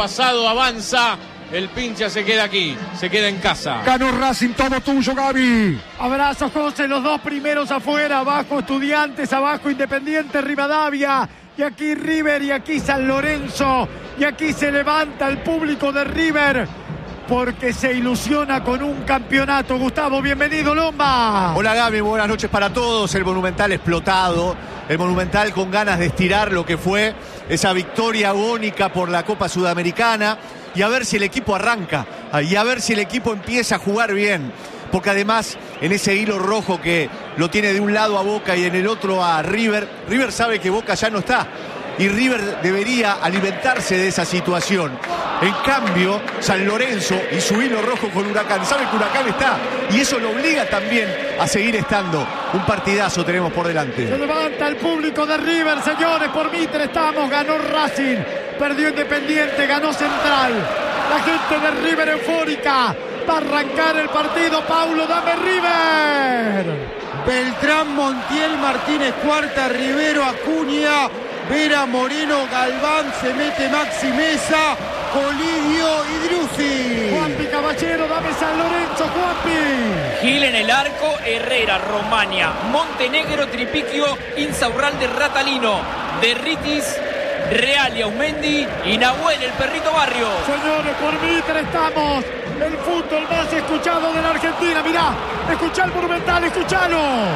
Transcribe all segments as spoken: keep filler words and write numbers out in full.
pasado avanza. El pincha se queda aquí, se queda en casa. Ganó Racing, todo tuyo, Gaby. Abrazo, José, los dos primeros afuera. Abajo Estudiantes, abajo Independiente Rivadavia. Y aquí River, y aquí San Lorenzo. Y aquí se levanta el público de River, porque se ilusiona con un campeonato. Gustavo, bienvenido, Lomba. Hola, Gaby, buenas noches para todos. El Monumental explotado, el Monumental con ganas de estirar lo que fue esa victoria agónica por la Copa Sudamericana, y a ver si el equipo arranca, y a ver si el equipo empieza a jugar bien, porque además en ese hilo rojo que lo tiene de un lado a Boca y en el otro a River, River sabe que Boca ya no está, y River debería alimentarse de esa situación. En cambio, San Lorenzo y su hilo rojo con Huracán, sabe que Huracán está, y eso lo obliga también a seguir estando. Un partidazo tenemos por delante. Se levanta el público de River, señores, por Mitre estamos. Ganó Racing, perdió Independiente, ganó Central. La gente de River eufórica. Va a arrancar el partido. Paulo, dame River. Beltrán, Montiel, Martínez, Cuarta, Rivero, Acuña, Vera, Moreno, Galván, se mete Maxi Mesa, Colidio y Driussi. Juanpi Caballero, dame San Lorenzo, Juanpi. Gil en el arco, Herrera, Romaña, Montenegro, Tripiquio, Insaurralde, Ratalino, Derritis, Real y Aumendi y Nahuel, el perrito Barrio. Señores, por Mitre estamos. El fútbol más escuchado de la Argentina. Mirá, escuchá el Monumental, escuchalo.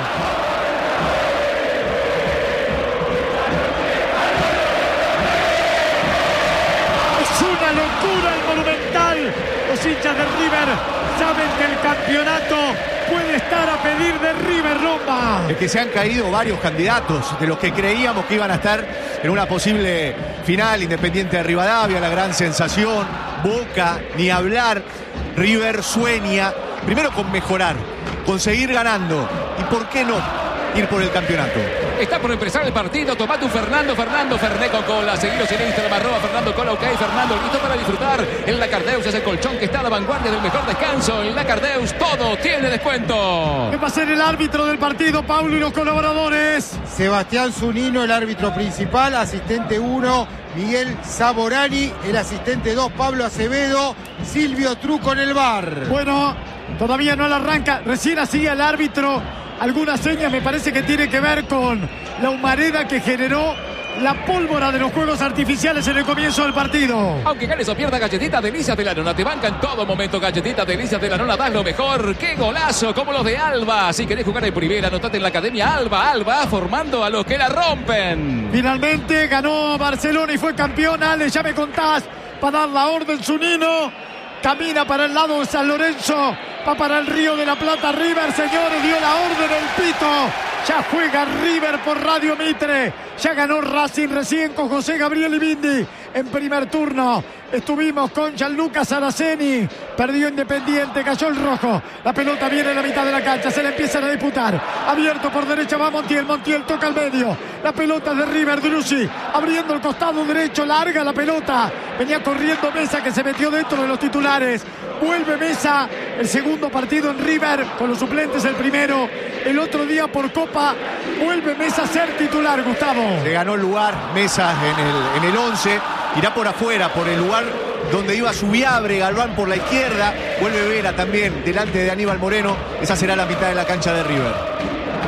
Es una locura el Monumental. Los hinchas del River saben que el campeonato puede estar a pedir de River, Lomba. Es que se han caído varios candidatos de los que creíamos que iban a estar en una posible final. Independiente de Rivadavia, la gran sensación. Boca, ni hablar. River sueña primero con mejorar, con seguir ganando, y por qué no ir por el campeonato. Está por empezar el partido, tomate un Fernando, Fernando, Ferné con cola, seguilo sin Instagram, arroba Fernando Cola, ok, Fernando, listo para disfrutar. El Lacardeus es el colchón que está a la vanguardia del mejor descanso. En Lacardeus todo tiene descuento. ¿Qué va a ser el árbitro del partido, Paulo, y los colaboradores? Sebastián Zunino, el árbitro principal, asistente uno, Miguel Saborani, el asistente dos, Pablo Acevedo, Silvio Truco en el bar. Bueno, todavía no la arranca, recién hacía el árbitro algunas señas, me parece que tiene que ver con la humareda que generó la pólvora de los juegos artificiales en el comienzo del partido. Aunque ganes o pierda, Galletita Delicias de la Nona te banca en todo momento. Galletita Delicias de la Nona, das lo mejor. ¡Qué golazo! Como los de Alba. Si querés jugar en primera, anotate en la Academia Alba. Alba, formando a los que la rompen. Finalmente ganó Barcelona y fue campeón. Ale, ya me contás, para dar la orden Zunino. Camina para el lado de San Lorenzo. Va para el Río de la Plata. River, señores, dio la orden el pito. Ya juega River por Radio Mitre. Ya ganó Racing recién con José Gabriel Ibindi en primer turno. Estuvimos con Gianluca Saraceni. Perdió Independiente, cayó el rojo. La pelota viene en la mitad de la cancha. Se la empiezan a disputar. Abierto por derecha va Montiel. Montiel toca al medio. La pelota de River, Driussi. Abriendo el costado derecho. Larga la pelota. Venía corriendo Mesa, que se metió dentro de los titulares. Vuelve Mesa. El segundo partido en River. Con los suplentes el primero. El otro día por Copa. Vuelve Mesa a ser titular, Gustavo. Se ganó el lugar Mesa en el, en el once. Irá por afuera, por el lugar donde iba Subiabre, Galván por la izquierda. Vuelve Vera también delante de Aníbal Moreno. Esa será la mitad de la cancha de River.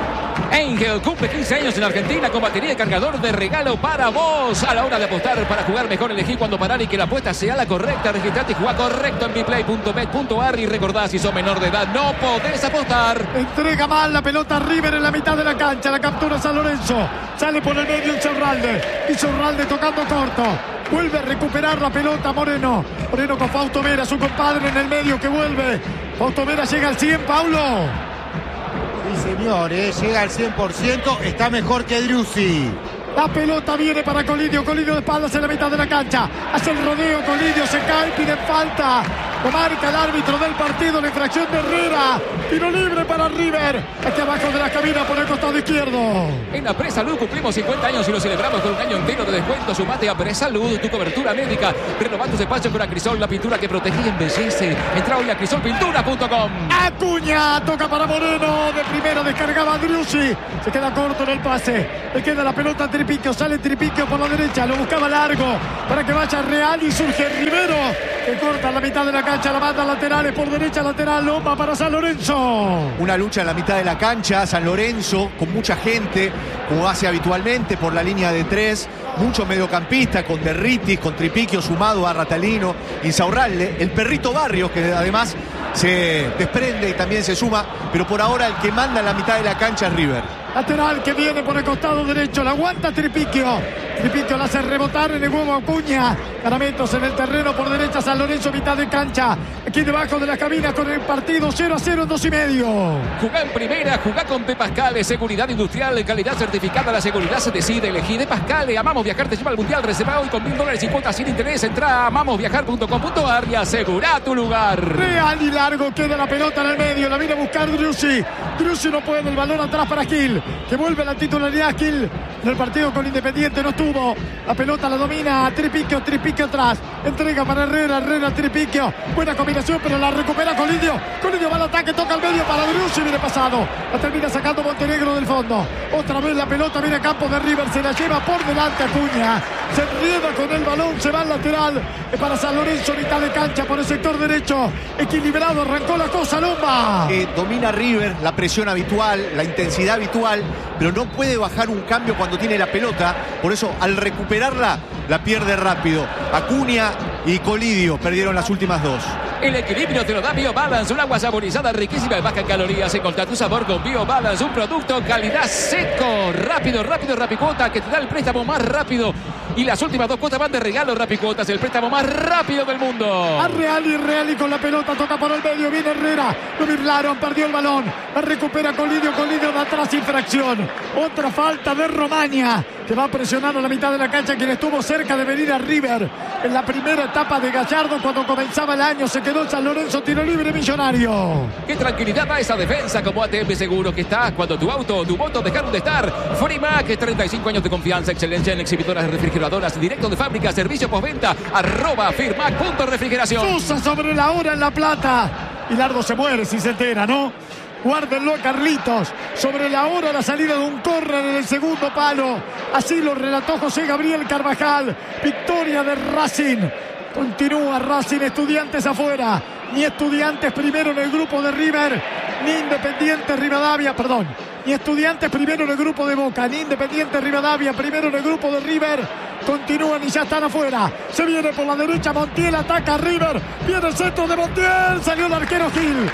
Angel cumple quince años en Argentina con batería y cargador de regalo para vos. A la hora de apostar para jugar mejor, elegí cuando parar y que la apuesta sea la correcta. Registrate y jugá correcto en biplay punto bet punto ar. Y recordá, si sos menor de edad no podés apostar. Entrega mal la pelota River en la mitad de la cancha. La captura San Lorenzo. Sale por el medio Insaurralde. Insaurralde tocando corto. Vuelve a recuperar la pelota Moreno. Moreno con Fausto Vera, su compadre en el medio que vuelve. Fausto Vera llega al cien, Paulo. Sí, señor, eh, llega al cien por ciento, está mejor que Driussi. La pelota viene para Colidio, Colidio de espaldas en la mitad de la cancha. Hace el rodeo, Colidio se cae, pide falta. Lo marca el árbitro del partido, la infracción de Herrera. Tiro libre para River. Aquí abajo de la cabina por el costado izquierdo. En la Presalud cumplimos cincuenta años y lo celebramos con un año entero de descuento. Sumate a Presalud, tu cobertura médica. Renová tus espacios con Acrisol, la pintura que protege y embellece. Entra hoy a acrisol pintura punto com. Acuña, toca para Moreno. De primera descargaba a Driussi. Se queda corto en el pase. Le queda la pelota a Tripiquio. Sale Tripiquio por la derecha. Lo buscaba largo para que vaya Real y surge Rivero. Que corta la mitad de la cancha. La banda laterales por derecha lateral. Lomba para San Lorenzo. Una lucha en la mitad de la cancha. San Lorenzo con mucha gente, como hace habitualmente por la línea de tres. Muchos mediocampistas con Derritis, con Tripiquio sumado a Ratalino, Insaurralde, el Perrito Barrios que además se desprende y también se suma, pero por ahora el que manda en la mitad de la cancha es River. Lateral que viene por el costado derecho, la aguanta Tripiquio. Tripiquio la hace rebotar en el huevo Acuña. Caramentos en el terreno por derecha, San Lorenzo mitad de cancha. Aquí debajo de las cabinas con el partido cero a cero en dos y medio. Jugá en primera, jugá con P. Pascale, seguridad industrial, calidad certificada, la seguridad se decide, elegí de Pascale. Amamos Viajar te lleva al Mundial, reserva hoy con mil dólares y cuotas sin interés. Entra a amamos viajar punto com punto ar y asegura tu lugar. Real y largo, queda la pelota en el medio, la viene a buscar Driussi. Driussi no puede, el balón atrás para Gil, que vuelve a la titularidad. Gil en el partido con Independiente no estuvo. La pelota la domina Tripiquio, Tripiquio atrás, entrega para Herrera, Herrera, Tripiquio, buena combinación pero la recupera Colidio. Colidio va al ataque, toca al medio para Driussi, viene pasado, la termina sacando Montenegro del fondo. Otra vez la pelota viene a campo de River, se la lleva por delante Acuña, se enrieda con el balón, se va al lateral para San Lorenzo, mitad de cancha por el sector derecho, equilibrado, arrancó la cosa Lomba. Eh, domina River, la presión habitual, la intensidad habitual, pero no puede bajar un cambio cuando tiene la pelota, por eso al recuperarla la pierde rápido. Acuña y Colidio perdieron las últimas dos. El equilibrio te lo da BioBalance, un agua saborizada riquísima y baja en calorías. Encontrá tu sabor con BioBalance, un producto calidad seco, rápido, rápido, Rapicuota, que te da el préstamo más rápido. Y las últimas dos cuotas van de regalo. Rapicuotas, el préstamo más rápido del mundo. A Real y Real y con la pelota toca por el medio, viene Herrera, lo birlaron, perdió el balón, la recupera Colidio, Colidio de atrás, infracción. Otra falta de Romaña, que va presionando la mitad de la cancha, quien estuvo cerca de venir a River en la primera etapa de Gallardo cuando comenzaba el año. Se quedó San Lorenzo, tiro libre Millonario. Qué tranquilidad da esa defensa como A T M Seguro, que está cuando tu auto o tu moto dejaron de estar. Frimac, treinta y cinco años de confianza, excelencia en exhibidoras refrigeradoras, directo de fábrica, servicio postventa, arroba firmac punto refrigeración. Sosa sobre la hora en La Plata. Y Lardo se muere si se entera, ¿no? Guárdenlo a Carlitos. Sobre la hora la salida de un córner en el segundo palo. Así lo relató José Gabriel Carvajal. Victoria de Racing. Continúa Racing, Estudiantes afuera. Ni Estudiantes primero en el grupo de River, ni Independiente Rivadavia, perdón. Ni Estudiantes primero en el grupo de Boca, ni Independiente Rivadavia primero en el grupo de River. Continúan y ya están afuera. Se viene por la derecha Montiel, ataca a River. Viene el centro de Montiel, salió el arquero Gil.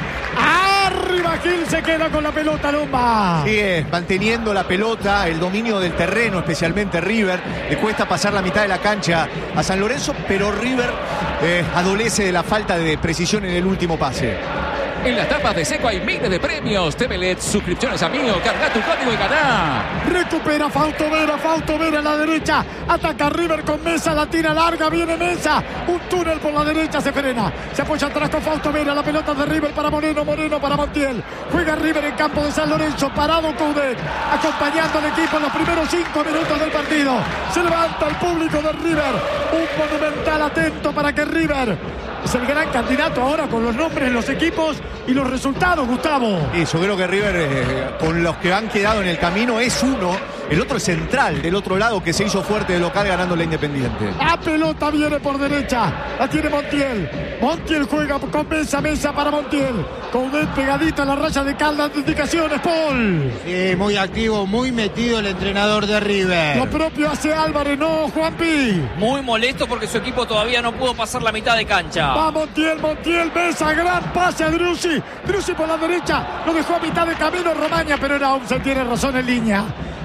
Arriba Gil, se queda con la pelota Lomba. Sigue manteniendo la pelota, el dominio del terreno, especialmente River. Le cuesta pasar la mitad de la cancha a San Lorenzo, pero River eh, adolece de la falta de precisión en el último pase. En las tapas de Seco hay miles de premios. T V L E D, suscripciones a Mío, carga tu código y ganá. Recupera Fausto Vera, Fausto Vera a la derecha. Ataca River con Mesa, la tira larga, viene Mesa. Un túnel por la derecha, se frena. Se apoya atrás con Fausto Vera, la pelota de River para Moreno, Moreno para Montiel. Juega River en campo de San Lorenzo, parado Coudet, acompañando al equipo en los primeros cinco minutos del partido. Se levanta el público de River. Un monumental atento para que River es el gran candidato ahora con los nombres, los equipos y los resultados, Gustavo. Y yo creo que River, eh, con los que han quedado en el camino, es uno. El otro es Central, del otro lado, que se hizo fuerte de local ganando la Independiente. La pelota viene por derecha, la tiene Montiel. Montiel juega con Mesa, Mesa para Montiel. Coudet pegadito a la raya de Caldas, indicaciones, Paul. Sí, muy activo, muy metido el entrenador de River. Lo propio hace Álvarez, ¿no, Juanpi? Muy molesto porque su equipo todavía no pudo pasar la mitad de cancha. Va Montiel, Montiel, Mesa, gran pase a Driussi. Driussi por la derecha, lo dejó a mitad de camino Romaña, pero era once, tiene razón en línea.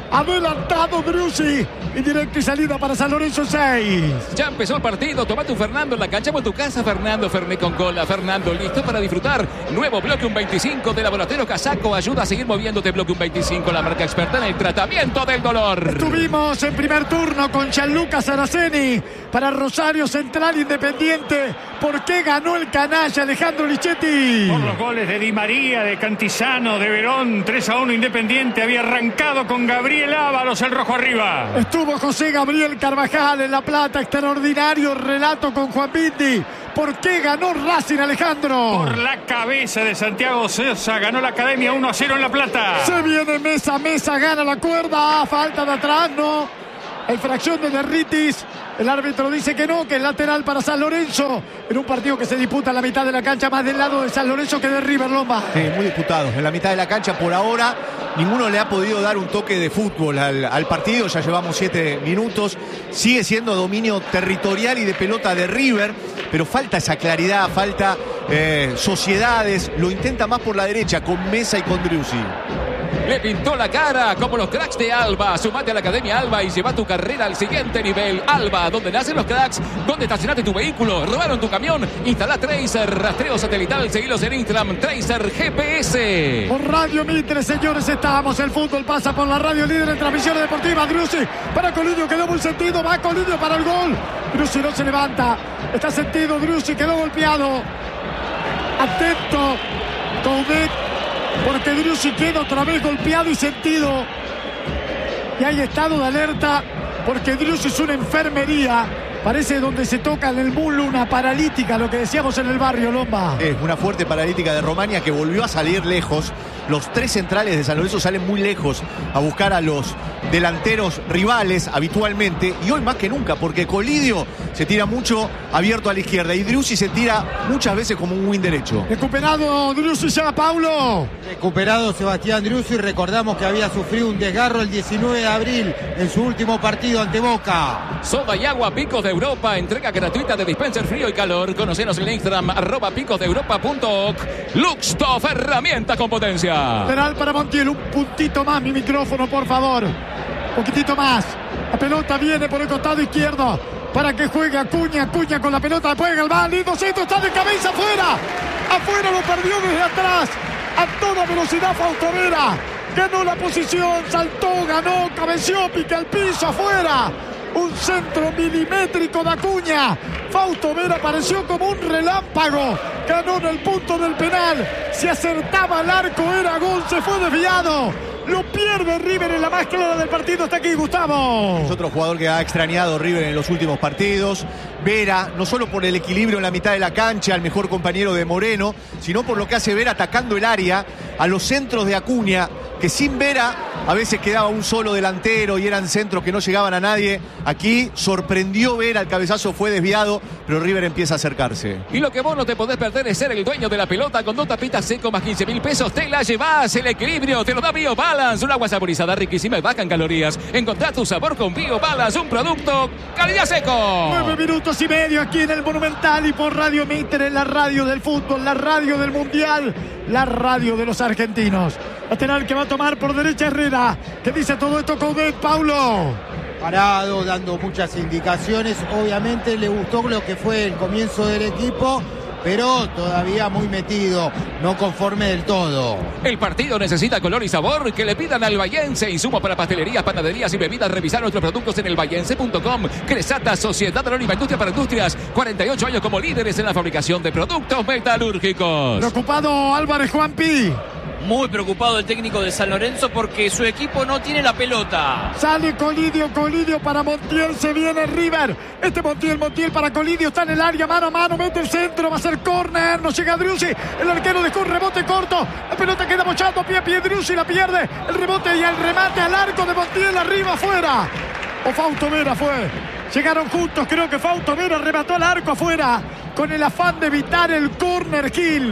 Adelantado Driussi. Y directo y salida para San Lorenzo seis. Ya empezó el partido. Toma tu Fernando en la cancha por tu casa. Fernando Fernet con cola. Fernando listo para disfrutar. Nuevo bloque un veinticinco de Laboratorio Casaco. Ayuda a seguir moviéndote. Bloque un veinticinco. La marca experta en el tratamiento del dolor. Estuvimos en primer turno con Gianluca Saraceni para Rosario Central Independiente. ¿Por qué ganó el canalla Alejandro Lichetti? Por los goles de Di María, de Cantizano, de Verón. tres a uno Independiente. Había arrancado con Gabriel Ábalos, el rojo arriba. Estuvo José Gabriel Carvajal en La Plata. Extraordinario relato con Juan Bindi. ¿Por qué ganó Racing, Alejandro? Por la cabeza de Santiago Sosa. Ganó la Academia uno a cero en La Plata. Se viene Mesa. Mesa gana la cuerda. Falta de atrás, no. Infracción de Derritis. El árbitro dice que no, que es lateral para San Lorenzo. En un partido que se disputa en la mitad de la cancha, más del lado de San Lorenzo que de River, Lomba. Sí, muy disputados. En la mitad de la cancha por ahora ninguno le ha podido dar un toque de fútbol al, al partido. Ya llevamos siete minutos. Sigue siendo dominio territorial y de pelota de River, pero falta esa claridad, falta eh, sociedades. Lo intenta más por la derecha con Mesa y con Driussi. Le pintó la cara como los cracks de Alba. Sumate a la Academia Alba y lleva tu carrera al siguiente nivel. Alba, donde nacen los cracks, donde estacionaste tu vehículo, robaron tu camión. Instalá Tracer, rastreo satelital, seguilos en Instagram, Tracer G P S. Por Radio Mitre, señores, estamos. El fútbol pasa por la radio líder en transmisiones deportivas. Driussi para Colidio, quedó muy sentido. Va Colidio para el gol. Driussi no se levanta. Está sentido. Driussi quedó golpeado. Atento. Coudet. Porque Driussi queda otra vez golpeado y sentido. Y hay estado de alerta porque Driussi es una enfermería. Parece donde se toca en el muslo una paralítica, lo que decíamos en el barrio, Lomba. Es una fuerte paralítica de Romaña que volvió a salir lejos. Los tres centrales de San Lorenzo salen muy lejos a buscar a los delanteros rivales habitualmente. Y hoy más que nunca, porque Colidio se tira mucho abierto a la izquierda y Driussi se tira muchas veces como un win derecho. Recuperado Driussi ya, Paulo. Recuperado Sebastián Driussi. Recordamos que había sufrido un desgarro el diecinueve de abril en su último partido ante Boca. Soda y agua Picos de Europa. Entrega gratuita de dispenser frío y calor. Conocenos en Instagram, arroba picos de europa punto oc. Luxtoff, herramienta con potencia. Penal para Montiel, un puntito más mi micrófono, por favor. Un poquitito más. La pelota viene por el costado izquierdo para que juegue Acuña. Acuña con la pelota, después Galván. Lindo centro, está de cabeza afuera. Afuera lo perdió desde atrás. A toda velocidad Fausto Vera. Ganó la posición, saltó, ganó, cabeció, pique al piso, afuera. Un centro milimétrico de Acuña. Fausto Vera apareció como un relámpago. Ganó en el punto del penal. Si acertaba al arco era gol. Se fue desviado. Lo pierde River en la más clara del partido. Está aquí Gustavo. Es otro jugador que ha extrañado River en los últimos partidos. Vera, no solo por el equilibrio en la mitad de la cancha, el mejor compañero de Moreno, sino por lo que hace Vera atacando el área, a los centros de Acuña, que sin Vera a veces quedaba un solo delantero y eran centros que no llegaban a nadie. Aquí sorprendió Vera, el cabezazo fue desviado, pero River empieza a acercarse. Y lo que vos no te podés perder es ser el dueño de la pelota. Con dos tapitas seco más quince mil pesos te la llevas. El equilibrio te lo da BioBalance, un agua saborizada riquísima y baja en calorías. Encontrá tu sabor con BioBalance, un producto calidad seco. Nueve minutos y medio aquí en el Monumental y por Radio Mitre, la radio del fútbol, la radio del Mundial, la radio de los argentinos. Lateral que va a tomar por derecha Herrera. ¿Qué dice todo esto Coudet, Paulo? Parado, dando muchas indicaciones. Obviamente le gustó lo que fue el comienzo del equipo, pero todavía muy metido, no conforme del todo. El partido necesita color y sabor. Que le pidan al Bayense. Insumos para pastelerías, panaderías y bebidas. Revisar nuestros productos en el bayense punto com. Cresata, Sociedad Anónima Industria para Industrias. cuarenta y ocho años como líderes en la fabricación de productos metalúrgicos. Preocupado Álvarez Juanpi. Muy preocupado el técnico de San Lorenzo porque su equipo no tiene la pelota. Sale Colidio, Colidio para Montiel, se viene River. Este Montiel, Montiel para Colidio, está en el área, mano a mano, mete el centro, va a ser córner, no llega Driussi, el arquero dejó un rebote corto, la pelota queda mochando, pie a pie, Driussi la pierde, el rebote y el remate al arco de Montiel, arriba, afuera. O Fausto Vera fue. Llegaron juntos, creo que Fausto Vera remató al arco afuera, con el afán de evitar el córner kill.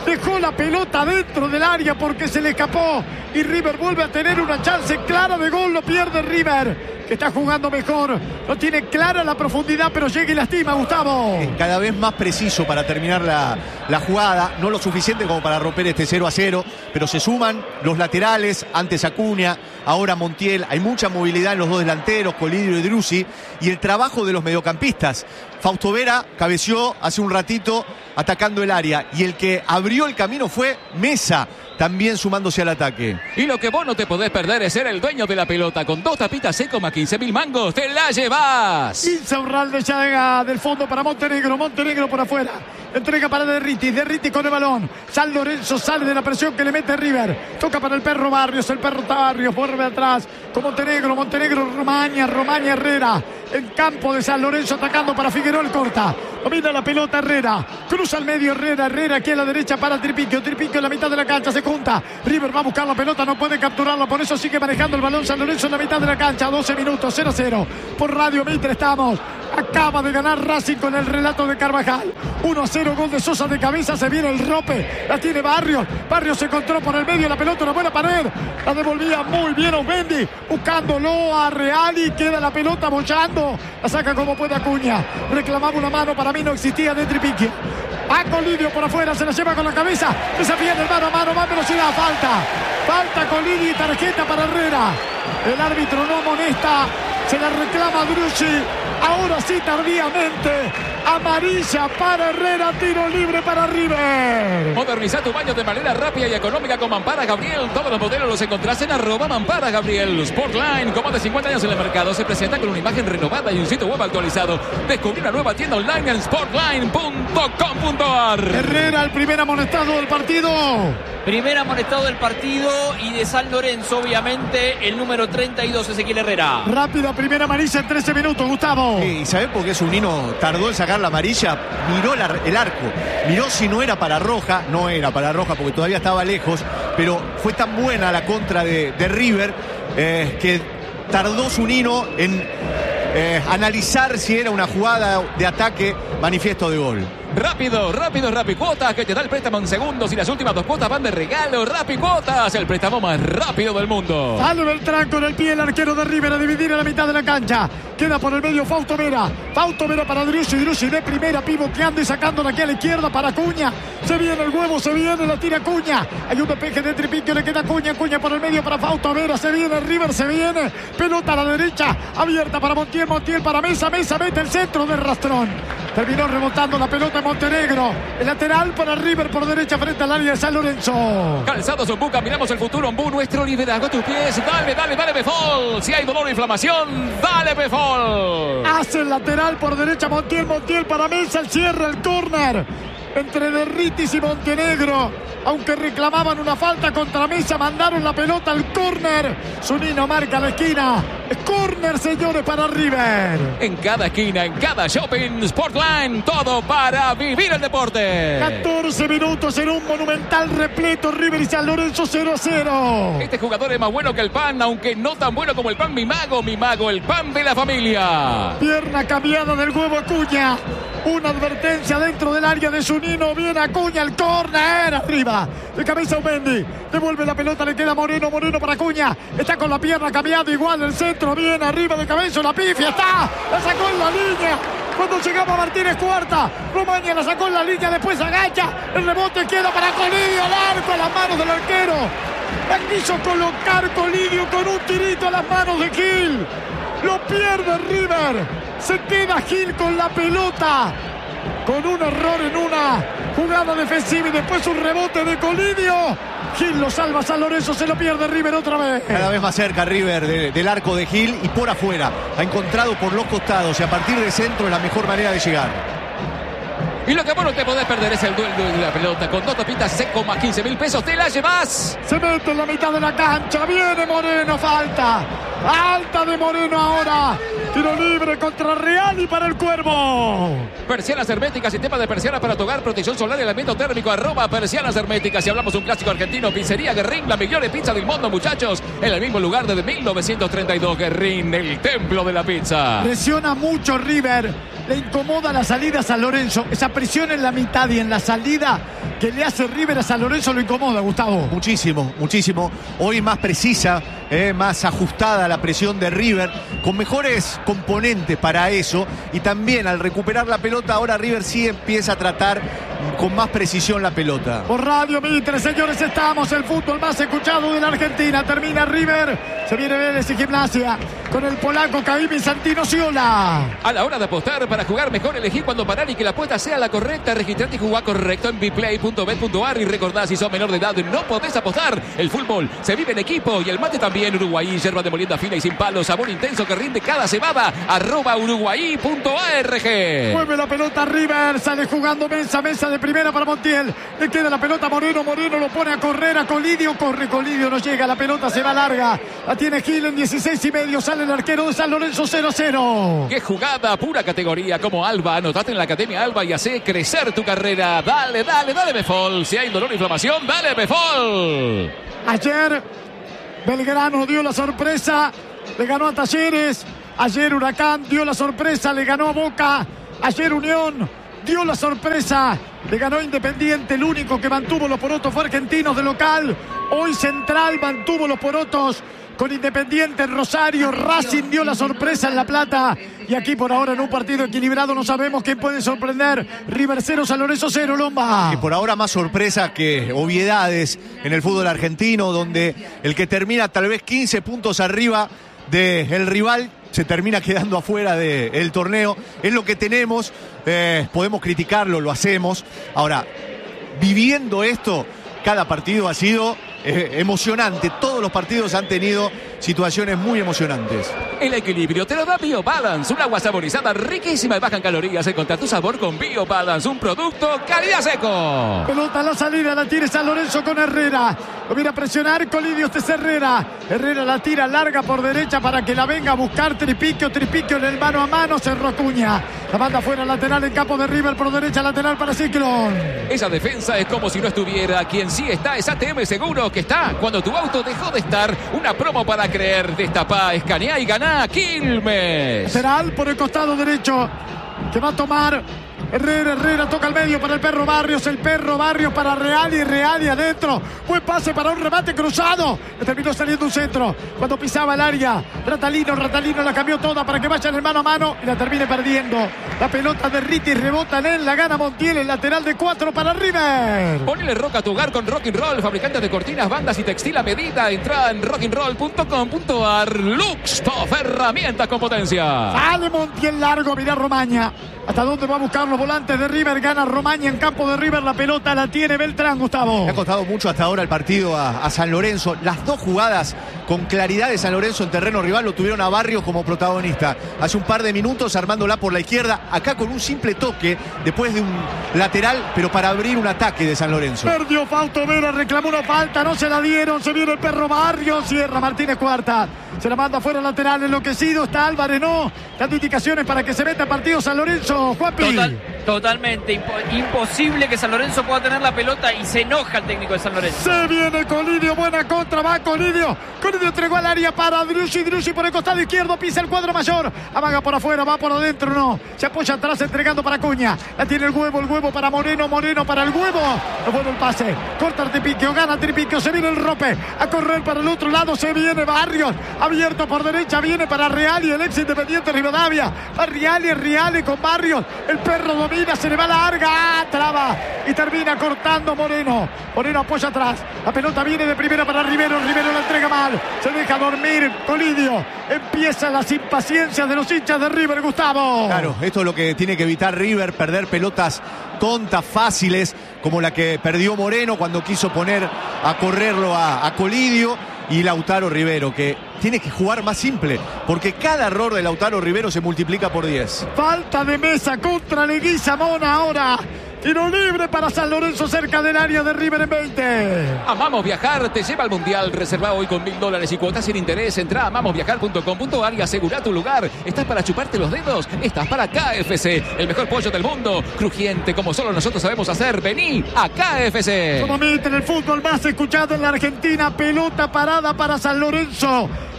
Dejó la pelota dentro del área porque se le escapó. Y River vuelve a tener una chance clara de gol. Lo pierde River, que está jugando mejor. No tiene clara la profundidad, pero llega y lastima, Gustavo. Cada vez más preciso para terminar la, la jugada. No lo suficiente como para romper este cero a cero, pero se suman los laterales. Antes Acuña, ahora Montiel. Hay mucha movilidad en los dos delanteros, Colidio y Driussi. Y el trabajo de los mediocampistas. Fausto Vera cabeció hace un ratito atacando el área. Y el que abrió el camino fue Mesa, también sumándose al ataque. Y lo que vos no te podés perder es ser el dueño de la pelota. Con dos tapitas seco más quince mil mangos, te la llevas. Insaurralde ya llega del fondo para Montenegro. Montenegro por afuera. Entrega para Derriti. Derriti con el balón. San Lorenzo sale de la presión que le mete River. Toca para el perro Barrios. El perro Barrios vuelve atrás con Montenegro. Montenegro, Romaña. Romaña, Herrera. En campo de San Lorenzo atacando para Figueroa. Corta. Domina la pelota Herrera. Cruza al medio Herrera. Herrera aquí a la derecha para Tripiquio. Tripiquio en la mitad de la cancha. Se junta. River va a buscar la pelota. No puede capturarla. Por eso sigue manejando el balón San Lorenzo en la mitad de la cancha. doce minutos. cero a cero. Por Radio Mitre estamos. Acaba de ganar Racing con el relato de Carvajal. uno a cero. Gol de Sosa de cabeza. Se viene el rope. La tiene Barrios. Barrios se encontró por el medio la pelota. Una buena pared. La devolvía muy bien Aumendi. Buscándolo a Reali. Queda la pelota bollando. La saca como puede Acuña. Reclamaba una mano. Para mí no existía de Tripiquio. A Colidio por afuera. Se la lleva con la cabeza. Desafía en el mano a mano. Más velocidad. Falta. Falta Colidio y tarjeta para Herrera. El árbitro no amonesta. Se la reclama Driussi. Ahora sí, tardíamente. Amarilla para Herrera. Tiro libre para River. Moderniza tu baño de manera rápida y económica con Mampara Gabriel. Todos los modelos los encontrás en arroba Mampara Gabriel. Sportline, con más de cincuenta años en el mercado, se presenta con una imagen renovada y un sitio web actualizado. Descubrí una nueva tienda online en sportline punto com punto a r. Herrera, el primer amonestado del partido. Primer amonestado del partido y de San Lorenzo, obviamente, el número treinta y dos, Ezequiel Herrera. Rápida primera amarilla en trece minutos, Gustavo. Sí, ¿y sabés por qué Zunino tardó en sacar la amarilla? Miró la, el arco, miró si no era para roja. No era para roja porque todavía estaba lejos, pero fue tan buena la contra de, de River eh, que tardó Zunino en eh, analizar si era una jugada de ataque manifiesto de gol. Rápido, rápido, Rapicuotas, que te da el préstamo en segundos y las últimas dos cuotas van de regalo. Rapicuotas, el préstamo más rápido del mundo. Sale Beltrán con el pie el arquero de River a dividir a la mitad de la cancha. Queda por el medio Fausto Vera. Fausto Vera para Driussi. Driussi de primera, pivoteando y sacándola aquí a la izquierda para Acuña. Se viene el huevo, se viene, la tira Acuña. Hay un despeje de Tripiquio, le queda Acuña. Acuña por el medio para Fausto Vera. Se viene River, se viene. Pelota a la derecha, abierta para Montiel. Montiel para Mesa. Mesa mete el centro de Rastrón. Terminó remontando la pelota Montenegro. El lateral para River por derecha frente al área de San Lorenzo. Calzados Ombú, caminamos el futuro. Ombú, nuestro liderazgo a tus pies. Dale, dale, dale, Befol. Si hay dolor o inflamación, dale, Befol. Hace el lateral por derecha Montiel. Montiel para Mesa. El cierre, el córner entre Derritis y Montenegro. Aunque reclamaban una falta contra Mesa, mandaron la pelota al córner. Zunino marca la esquina. Es córner, señores, para River. En cada esquina, en cada shopping, Sportline, todo para vivir el deporte. catorce minutos en un monumental repleto. River y San Lorenzo cero a cero. Este jugador es más bueno que el pan, aunque no tan bueno como el pan Mi Mago. Mi Mago, el pan de la familia. Pierna cambiada del huevo Acuña. Una advertencia dentro del área de Zunino. Viene Acuña, el córner arriba. De cabeza Aumendi. Devuelve la pelota, le queda Moreno. Moreno para Acuña. Está con la pierna cambiada igual el centro. Viene arriba de cabeza, la pifia. Está. La sacó en la línea. Cuando llegaba Martínez Cuarta. Romaña la sacó en la línea. Después agacha. El rebote queda para Colidio. Al arco a las manos del arquero. La quiso colocar Colidio con un tirito a las manos de Gil. Lo pierde River. Se queda Gil con la pelota. Con un error en una jugada defensiva y después un rebote de Colidio. Gil lo salva, San Lorenzo se lo pierde River otra vez. Cada vez más cerca River de, del arco de Gil y por afuera. Ha encontrado por los costados y a partir del centro es la mejor manera de llegar. Y lo que vos no te podés perder es el duelo de la pelota. Con dos tapitas seco más quince mil pesos, te la llevas. Se mete en la mitad de la cancha. Viene Moreno, falta. Alta de Moreno ahora. Tiro libre contra Real y para el Cuervo. Persianas herméticas, sistema de persianas para tu hogar, protección solar y aislamiento térmico. Arroba persianas herméticas. Si hablamos de un clásico argentino, pizzería Guerrín, la mejor pizza del mundo, muchachos. En el mismo lugar desde mil novecientos treinta y dos. Guerrín, el templo de la pizza. Presiona mucho River. le incomoda la salida a San Lorenzo. Esa presión en la mitad y en la salida que le hace River a San Lorenzo lo incomoda, Gustavo. Muchísimo, muchísimo. Hoy más precisa, eh, más ajustada la presión de River, con mejores componentes para eso. Y también al recuperar la pelota, ahora River sí empieza a tratar con más precisión la pelota. Por Radio Mitre, señores, estamos. El fútbol más escuchado de la Argentina. Termina River. Se viene Vélez y Gimnasia con el polaco Kavimi Santino Ciola. A la hora de apostar, para jugar mejor, elegí cuando parar y que la apuesta sea la correcta. Registrate y jugá correcto en biplay punto bet punto ar. Y recordá, si sos menor de edad, no podés apostar. El fútbol se vive en equipo y el mate también. Uruguay, yerba de molienda fina y sin palos, sabor intenso que rinde cada cebada. Arroba uruguay punto org. Mueve la pelota River, sale jugando Mesa, Mesa de primera para Montiel. Le queda la pelota a Moreno, Moreno lo pone a correr a Colidio. Corre Colidio, no llega, la pelota se va larga. La tiene Gil en dieciséis y medio. Sale el arquero de San Lorenzo, cero a cero. Qué jugada, pura categoría como Alba. Anotate en la Academia Alba y hace crecer tu carrera. Dale, dale, dale Befol. Si hay dolor e inflamación, dale Befol. Ayer Belgrano dio la sorpresa, le ganó a Talleres. Ayer Huracán dio la sorpresa, le ganó a Boca. Ayer Unión dio la sorpresa, le ganó Independiente. El único que mantuvo los porotos fue Argentinos de local. Hoy Central mantuvo los porotos con Independiente en Rosario. Racing dio la sorpresa en La Plata. Y aquí por ahora en un partido equilibrado no sabemos quién puede sorprender. River cero, San Lorenzo cero, Lomba. Y por ahora más sorpresa que obviedades en el fútbol argentino, donde el que termina tal vez quince puntos arriba del rival se termina quedando afuera del torneo. Es lo que tenemos, eh, podemos criticarlo, lo hacemos. Ahora, viviendo esto, cada partido ha sido eh, emocionante. Todos los partidos han tenido situaciones muy emocionantes. El equilibrio te lo da BioBalance, un agua saborizada riquísima y baja en calorías. Encontrá tu sabor con BioBalance, un producto calidad seco. Pelota a la salida, la tira San Lorenzo con Herrera. Lo viene a presionar Colidio, este es Herrera. Herrera la tira larga por derecha para que la venga a buscar Tripiquio. Tripiquio en el mano a mano, Cerro Acuña. La banda fuera lateral en campo de River, por derecha lateral para Ciclón. Esa defensa es como si no estuviera. Quien sí está es A T M Seguro, que está cuando tu auto dejó de estar. Una promo para creer. Destapá, escanea y ganá. Quilmes. Lateral por el costado derecho que va a tomar Herrera. Herrera toca al medio para el Perro Barrios. El Perro Barrios para Real y Real y adentro. Buen pase para un remate cruzado. Le terminó saliendo un centro cuando pisaba el área. Ratalino, Ratalino la cambió toda para que vaya en el mano a mano y la termine perdiendo. La pelota de Riti rebota en él. La gana Montiel, el lateral de cuatro para River. Ponele rock a tu hogar con Rock and Roll, fabricantes de cortinas, bandas y textil a medida. Entra en rock and roll punto com punto ar. Lux, top herramientas con potencia. Sale Montiel largo, mirá Romaña. ¿Hasta dónde va a buscar los volantes de River? Gana Romaña en campo de River. La pelota la tiene Beltrán, Gustavo. Le ha costado mucho hasta ahora el partido a, a San Lorenzo. Las dos jugadas con claridad de San Lorenzo en terreno rival lo tuvieron a Barrios como protagonista. Hace un par de minutos armándola por la izquierda. Acá con un simple toque después de un lateral, pero para abrir un ataque de San Lorenzo. Perdió Fausto Vera, reclamó una falta, no se la dieron. Se viene el Perro Barrios. Cierra Martínez Cuarta. Se la manda fuera lateral, enloquecido. Está Álvarez, no. Dando indicaciones para que se meta partido San Lorenzo. Juanpi. Total, totalmente impo- imposible que San Lorenzo pueda tener la pelota y se enoja el técnico de San Lorenzo. Se viene Colidio, buena contra, va Colidio. Colidio entregó al área para Driussi. Driussi por el costado izquierdo, pisa el cuadro mayor. Amaga por afuera, va por adentro, no. Se apoya atrás entregando para Acuña. La tiene el huevo, el huevo para Moreno, Moreno para el huevo. No bueno el pase. Corta el Tripiquio, gana Tripiquio. Se viene el Rope a correr para el otro lado. Se viene Barrios. Abierto por derecha, viene para Real y el ex Independiente Rivadavia. Va Real y Real y con Barrios. El Perro domina, se le va larga. ¡Ah! Traba y termina cortando Moreno. Moreno apoya atrás. La pelota viene de primera para Rivero. Rivero la entrega mal. Se deja dormir Colidio. Empiezan las impaciencias de los hinchas de River, Gustavo. Claro, esto es lo que tiene que evitar River, perder pelotas tontas, fáciles, como la que perdió Moreno cuando quiso poner a correrlo a, a Colidio. Y Lautaro Rivero, que tiene que jugar más simple, porque cada error de Lautaro Rivero se multiplica por diez. Falta de Mesa contra Leguizamón ahora. Tiro libre para San Lorenzo cerca del área de River en veinte. Amamos Viajar, te lleva al Mundial. Reserva hoy con mil dólares y cuotas sin interés. Entra a amamos viajar punto com punto ar y asegura tu lugar. ¿Estás para chuparte los dedos? Estás para K F C, el mejor pollo del mundo. Crujiente como solo nosotros sabemos hacer. Vení a K F C. Como en el fútbol más escuchado en la Argentina. Pelota parada para San Lorenzo,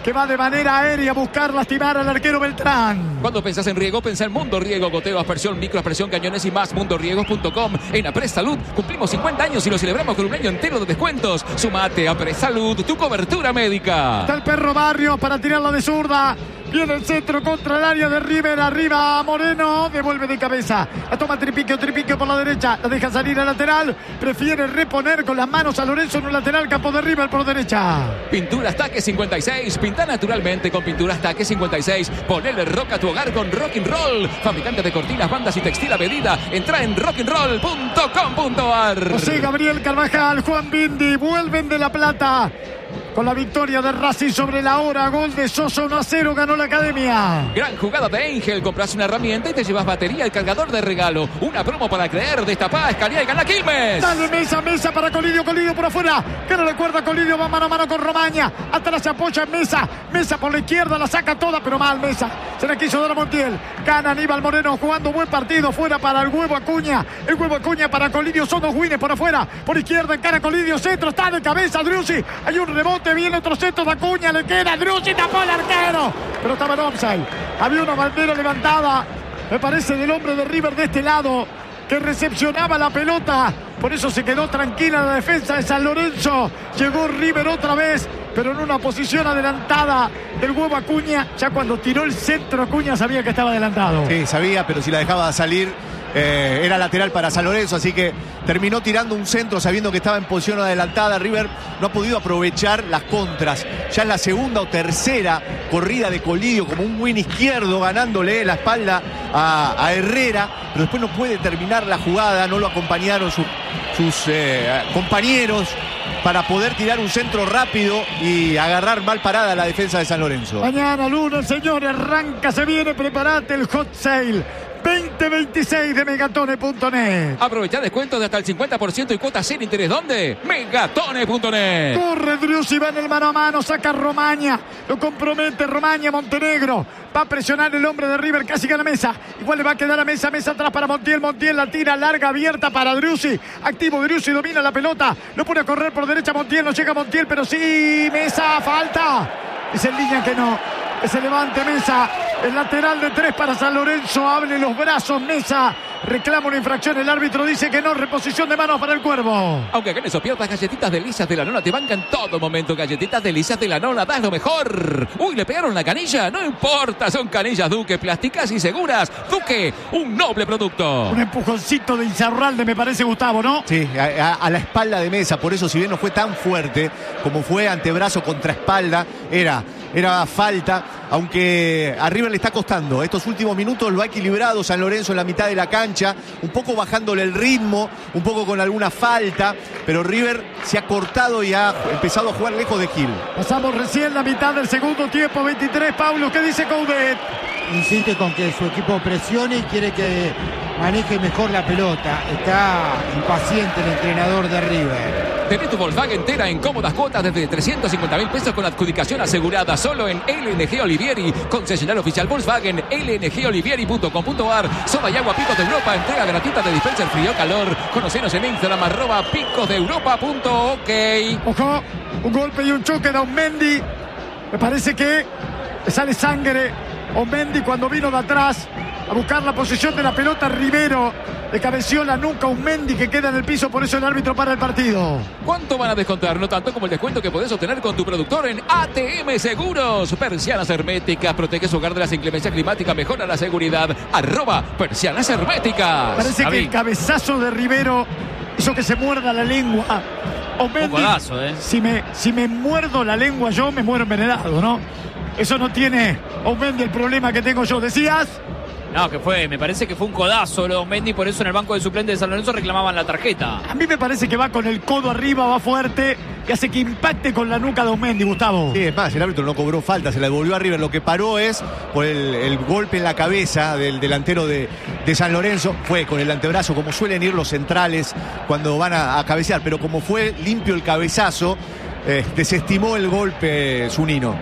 que va de manera aérea a buscar lastimar al arquero Beltrán. Cuando pensás en riego, pensá en Mundo Riego, goteo, aspersión, micro, aspersión, cañones y más. mundo riegos punto com. En Apres Salud cumplimos cincuenta años y lo celebramos con un año entero de descuentos. Sumate a Apres Salud, tu cobertura médica. Está el perro Barrios para tirarla de zurda. Viene el centro contra el área de River. Arriba Moreno. Devuelve de cabeza. La toma Tripiquio. Tripiquio por la derecha. La deja salir al lateral. Prefiere reponer con las manos a Lorenzo en un lateral. Campo de River por derecha. Pinturas Taque cincuenta y seis. Pinta naturalmente con Pinturas Taque cincuenta y seis. Ponele rock a tu hogar con Rock and Roll. Fabricante de cortinas, bandas y textil a medida. Entra en rock and roll punto com punto ar. José Gabriel Carvajal. Juan Bindi. Vuelven de La Plata. Con la victoria de Racing sobre la hora. Gol de Sosa, uno a cero. Ganó la Academia. Gran jugada de Ángel. Compras una herramienta y te llevas batería, el cargador de regalo. Una promo para creer. Destapada, escanea y gana Quilmes. Dale Mesa, Mesa para Colidio. Colidio por afuera. Que no le cuerda. Colidio va mano a mano con Romaña. Atrás se apoya en Mesa. Mesa por la izquierda. La saca toda, pero mal Mesa. Se la quiso dar a Montiel. Gana Aníbal Moreno jugando buen partido. Fuera para el huevo Acuña. El huevo Acuña para Colidio. Son dos Wines por afuera. Por izquierda encara Colidio. Centro. Está de cabeza Driussi. Hay un rebote. Viene otro centro de Acuña. Le queda Driussi. Tapó el arquero. Pero estaba en offside. Había una bandera levantada. Me parece del hombre de River de este lado, que recepcionaba la pelota. Por eso se quedó tranquila la defensa de San Lorenzo. Llegó River otra vez, pero en una posición adelantada del huevo Acuña. Ya cuando tiró el centro Acuña sabía que estaba adelantado. Sí, sabía, pero si la dejaba salir eh, era lateral para San Lorenzo, así que terminó tirando un centro sabiendo que estaba en posición adelantada. River no ha podido aprovechar las contras. Ya es la segunda o tercera corrida de Colidio como un win izquierdo, ganándole la espalda a, a Herrera, pero después no puede terminar la jugada. No lo acompañaron sus, sus eh, compañeros para poder tirar un centro rápido y agarrar mal parada la defensa de San Lorenzo. Mañana lunes, señores, arranca, se viene, preparate el hot sale veinte veintiséis de megatone punto net. Aprovecha descuentos de hasta el cincuenta por ciento y cuotas sin interés. ¿Dónde? megatone punto net. Corre Driussi, va en el mano a mano, saca Romaña, lo compromete Romaña. Montenegro va a presionar el hombre de River, casi gana Mesa. Igual le va a quedar a Mesa, Mesa atrás para Montiel. Montiel la tira larga, abierta para Driussi. Activo Driussi, domina la pelota, lo pone a correr por derecha Montiel. No llega Montiel, pero sí, Mesa, falta. Es en línea que no. Que se levante Mesa. El lateral de tres para San Lorenzo. Abre los brazos Mesa. Reclama una infracción. El árbitro dice que no. Reposición de manos para el Cuervo. Aunque ganes o pierdas, galletitas delicias de la nona te bancan en todo momento. Galletitas delicias de la nona, das lo mejor. Uy, le pegaron la canilla. No importa, son canillas Duque, plásticas y seguras. Duque, un noble producto. Un empujoncito de Insaurralde, me parece, Gustavo, ¿no? Sí, a, a, a la espalda de Mesa. Por eso, si bien no fue tan fuerte como fue antebrazo contra espalda, era... Era falta, aunque a River le está costando. Estos últimos minutos lo ha equilibrado San Lorenzo en la mitad de la cancha, un poco bajándole el ritmo, un poco con alguna falta, pero River se ha cortado y ha empezado a jugar lejos de Gil. Pasamos recién la mitad del segundo tiempo, veintitrés. Pablo, ¿qué dice Coudet? Insiste con que su equipo presione y quiere que maneje mejor la pelota. Está impaciente el entrenador de River. Tenés tu Volkswagen Tera en cómodas cuotas desde trescientos cincuenta mil pesos con adjudicación asegurada solo en L N G Olivieri, concesionario oficial Volkswagen, L N G olivieri punto com punto ar. Soda y agua Picos de Europa, entrega gratuita de dispenser frío-calor. Conocenos en Instagram, arroba picos de europa punto ok. Ojo, un golpe y un choque de Aumendi. Me parece que sale sangre. Aumendi cuando vino de atrás a buscar la posición de la pelota. Rivero le cabeció la nuca a Aumendi que queda en el piso, por eso el árbitro para el partido. ¿Cuánto van a descontar? No tanto como el descuento que podés obtener con tu productor en A T M Seguros. Persianas herméticas, protege su hogar de las inclemencias climáticas, mejora la seguridad. Arroba Persianas herméticas. Parece que el cabezazo de Rivero hizo que se muerda la lengua. Aumendi, codazo, ¿eh? si, me, si me muerdo la lengua yo, me muero envenenado, ¿no? Eso no tiene Aumendi el problema que tengo yo. ¿Decías? No, que fue, me parece que fue un codazo lo de Mendy, por eso en el banco de suplentes de San Lorenzo reclamaban la tarjeta. A mí me parece que va con el codo arriba, va fuerte y hace que impacte con la nuca de Aumendi, Gustavo. Sí, es más, el árbitro no cobró falta, se la devolvió a River. Lo que paró es por el, el golpe en la cabeza del delantero de, de San Lorenzo. Fue con el antebrazo, como suelen ir los centrales cuando van a, a cabecear, pero como fue limpio el cabezazo, eh, desestimó el golpe Zunino.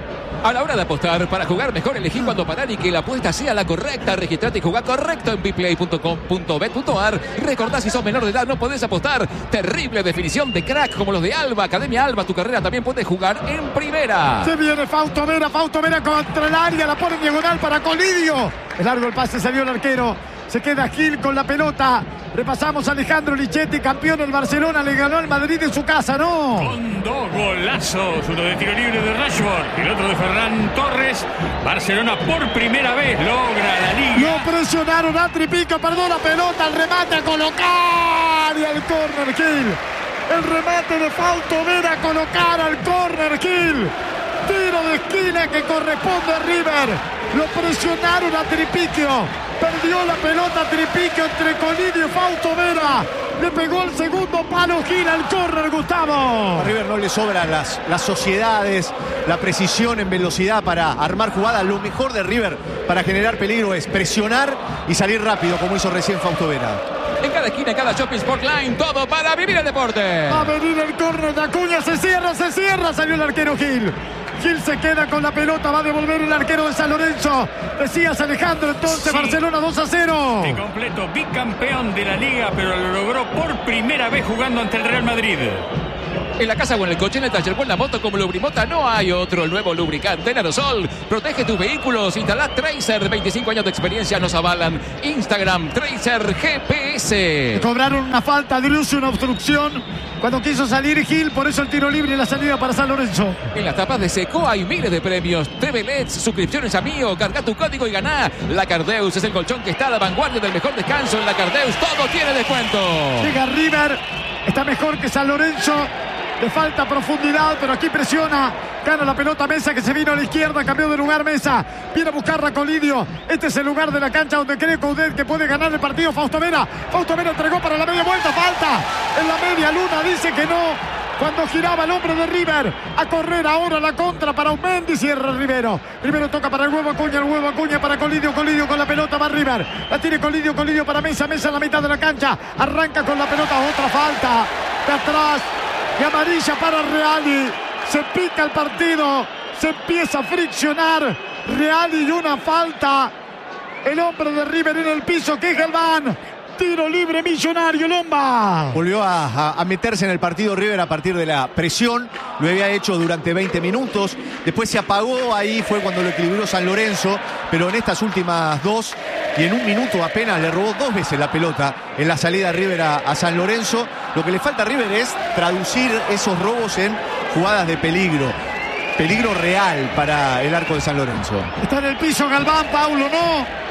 A la hora de apostar, para jugar mejor, elegí cuando parar y que la apuesta sea la correcta. Registrate y jugá correcto en biplay punto com punto bet punto ar. Recordá, si sos menor de edad no podés apostar. Terrible definición de crack como los de Alba. Academia Alba, tu carrera también puede jugar en primera. Se viene Fausto Vera, Fausto Vera contra el área, la pone en diagonal para Colidio. Es largo el pase, salió el arquero. Se queda Gil con la pelota. Repasamos a Alejandro Lichetti, campeón del Barcelona, le ganó al Madrid en su casa, ¿no? Con dos golazos, uno de tiro libre de Rashford y el otro de Ferran Torres. Barcelona por primera vez logra la Liga. Lo presionaron a Tripico, perdió la pelota, el remate a colocar y al córner Gil. El remate de Fausto Vera a colocar al córner Gil. Tiro de esquina que corresponde a River. Lo presionaron a Tripico. Perdió la pelota Tripico entre Colidio y Fausto Vera. Le pegó el segundo palo Gil al córner, Gustavo. A River no le sobran las, las sociedades, la precisión en velocidad para armar jugadas. Lo mejor de River para generar peligro es presionar y salir rápido, como hizo recién Fausto Vera. En cada esquina, en cada Shopping Sportline, todo para vivir el deporte. Va a venir el córner de Acuña, se cierra, se cierra, salió el arquero Gil. Gil se queda con la pelota, va a devolver el arquero de San Lorenzo. Decías, Alejandro, entonces sí. Barcelona dos a cero. De completo, bicampeón de la Liga, pero lo logró por primera vez jugando ante el Real Madrid. En la casa o en el coche, en el taller o en la moto, como Lubrimota, no hay otro. El nuevo lubricante en aerosol protege tus vehículos. Instalá Tracer, veinticinco años de experiencia nos avalan. Instagram, Tracer G P S. Le cobraron una falta, Driussi, una obstrucción cuando quiso salir Gil, por eso el tiro libre y la salida para San Lorenzo. En las tapas de Seco hay miles de premios. T V L E Ds, suscripciones a Mío, carga tu código y ganá. La Cardeus es el colchón que está a la vanguardia del mejor descanso. En la Cardeus todo tiene descuento. Llega River, está mejor que San Lorenzo. Le falta profundidad, pero aquí presiona. Gana la pelota Mesa, que se vino a la izquierda, cambió de lugar Mesa. Viene a buscarla Colidio. Este es el lugar de la cancha donde cree Coudet que puede ganar el partido. Fausto Vera. Fausto Vera entregó para la media vuelta. Falta en la media luna. Dice que no. Cuando giraba el hombre de River. A correr ahora la contra para Aumendi. Cierra Rivero. Rivero toca para el huevo Acuña. El huevo Acuña para Colidio. Colidio con la pelota va River. La tiene Colidio. Colidio para Mesa. Mesa en la mitad de la cancha. Arranca con la pelota. Otra falta. De atrás. Y amarilla para Reali. Se pica el partido. Se empieza a friccionar. Reali y una falta. El hombre de River en el piso, que es Galván. Tiro libre Millonario, Lomba. Volvió a, a, a meterse en el partido River a partir de la presión. Lo había hecho durante veinte minutos. Después se apagó. Ahí fue cuando lo equilibró San Lorenzo. Pero en estas últimas dos y en un minuto apenas le robó dos veces la pelota en la salida de River a, a San Lorenzo. Lo que le falta a River es traducir esos robos en jugadas de peligro. Peligro real para el arco de San Lorenzo. Está en el piso Galván, Paulo, ¿no?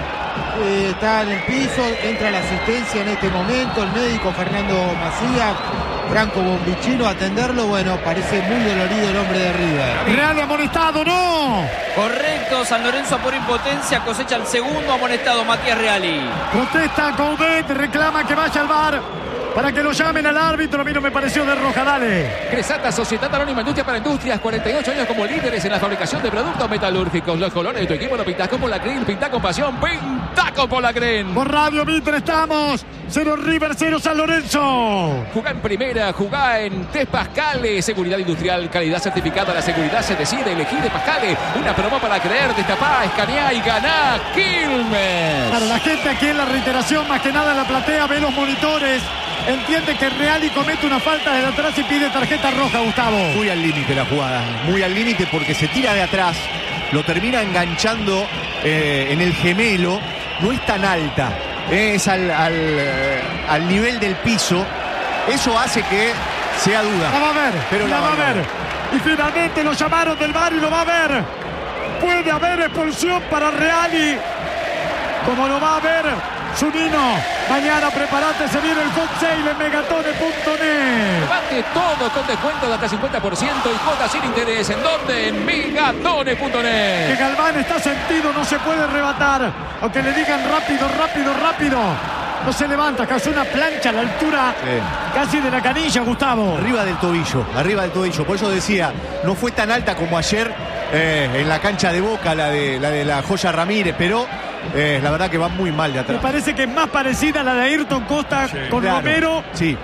Eh, está en el piso, entra la asistencia en este momento, el médico Fernando Macías, Franco Bombicino a atenderlo. Bueno, parece muy dolorido el hombre de River. Real amonestado, ¿no? Correcto, San Lorenzo por impotencia cosecha el segundo amonestado, Matías Reali. Protesta Coudet, reclama que vaya al V A R para que lo llamen al árbitro. A mí no me pareció de roja, dale. Cresata, Sociedad Anónima Industria para Industrias, cuarenta y ocho años como líderes en la fabricación de productos metalúrgicos. Los colores de tu equipo lo pintás con Polacrin, pintá con pasión, pintá con Polacrin. Por Radio Mitre estamos, cero River, cero San Lorenzo. Jugá en primera, jugá en Test Pascale, seguridad industrial, calidad certificada, la seguridad se decide, elegí de Pascale. Una promo para creer, destapá, escaneá y ganá, Quilmes. Para la gente aquí en la reiteración, más que nada en la platea, ve los monitores. Entiende que Reali comete una falta desde atrás y pide tarjeta roja, Gustavo. Muy al límite la jugada, muy al límite porque se tira de atrás, lo termina enganchando eh, en el gemelo. No es tan alta, eh, es al, al, eh, al nivel del piso. Eso hace que sea duda. La va a ver, pero la, la va a ver. ver. Y finalmente lo llamaron del V A R y lo va a ver. Puede haber expulsión para Reali, como lo va a ver Zunino. Mañana prepárate, se viene el hot sale en megatone punto net. Bate todo con descuento de hasta cincuenta por ciento y cuotas sin interés. ¿En dónde? En megatone punto net. Que Galván está sentido, no se puede rebatar. Aunque le digan rápido, rápido, rápido. No se levanta, casi una plancha a la altura sí. casi de la canilla, Gustavo. Arriba del tobillo, arriba del tobillo. Por eso decía, no fue tan alta como ayer eh, en la cancha de Boca, la de la, de la Joya Ramírez, pero eh, la verdad que va muy mal de atrás. Me parece que es más parecida a la de Ayrton Costa sí. con claro. Romero. Sí.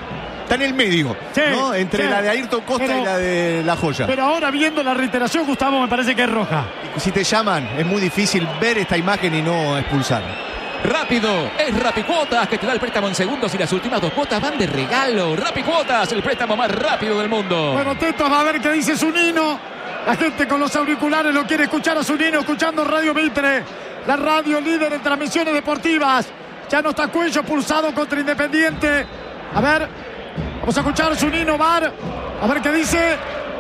está en el medio, Sí, ¿no? Entre sí. la de Ayrton Costa Pero- y la de La Joya. Pero ahora viendo la reiteración, Gustavo, me parece que es roja. Si te llaman, es muy difícil ver esta imagen y no expulsar. Rápido, es Rapicuotas que te da el préstamo en segundos y las últimas dos cuotas van de regalo. Rapicuotas, el préstamo más rápido del mundo. Bueno, atentos a ver qué dice Zunino. La gente con los auriculares lo quiere escuchar a Zunino, escuchando Radio Mitre, la radio líder en transmisiones deportivas. Ya no está Cuello pulsado contra Independiente. A ver, vamos a escuchar a Zunino, V A R. A ver qué dice.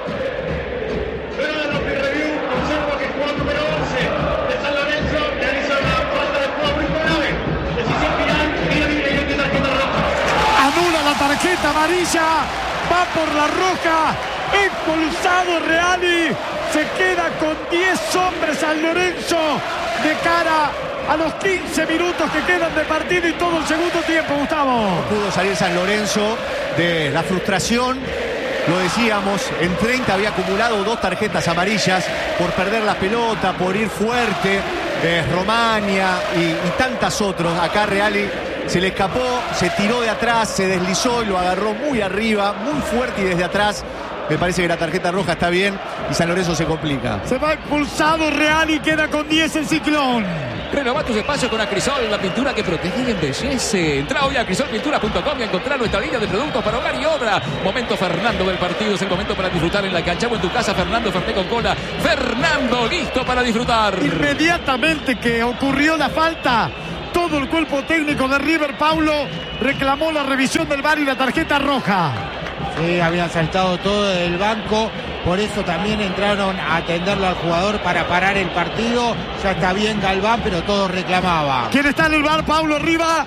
Anula la tarjeta amarilla, va por la roja, expulsado Reali, se queda con diez hombres San Lorenzo de cara a los quince minutos que quedan de partido y todo el segundo tiempo, Gustavo. Pudo salir San Lorenzo de la frustración. Lo decíamos, en treinta había acumulado dos tarjetas amarillas por perder la pelota, por ir fuerte. Eh, Romagna y, y tantas otros. Acá Reali se le escapó, se tiró de atrás, se deslizó y lo agarró muy arriba, muy fuerte y desde atrás. Me parece que la tarjeta roja está bien y San Lorenzo se complica. Se va expulsado Reali, queda con diez el Ciclón. Renova tus espacios con Acrisol, la pintura que protege y embellece. Entra hoy a acrisol pintura punto com y encontrar nuestra línea de productos para hogar y obra. Momento Fernando del partido, es el momento para disfrutar en la cancha o en tu casa. Fernando Ferné con cola. Fernando, listo para disfrutar. Inmediatamente que ocurrió la falta, todo el cuerpo técnico de River, Paulo, reclamó la revisión del V A R y la tarjeta roja. Sí, habían saltado todo del banco, por eso también entraron a atenderlo al jugador para parar el partido. Ya está bien Galván, pero todos reclamaban. ¿Quién está en el V A R, Paulo, arriba?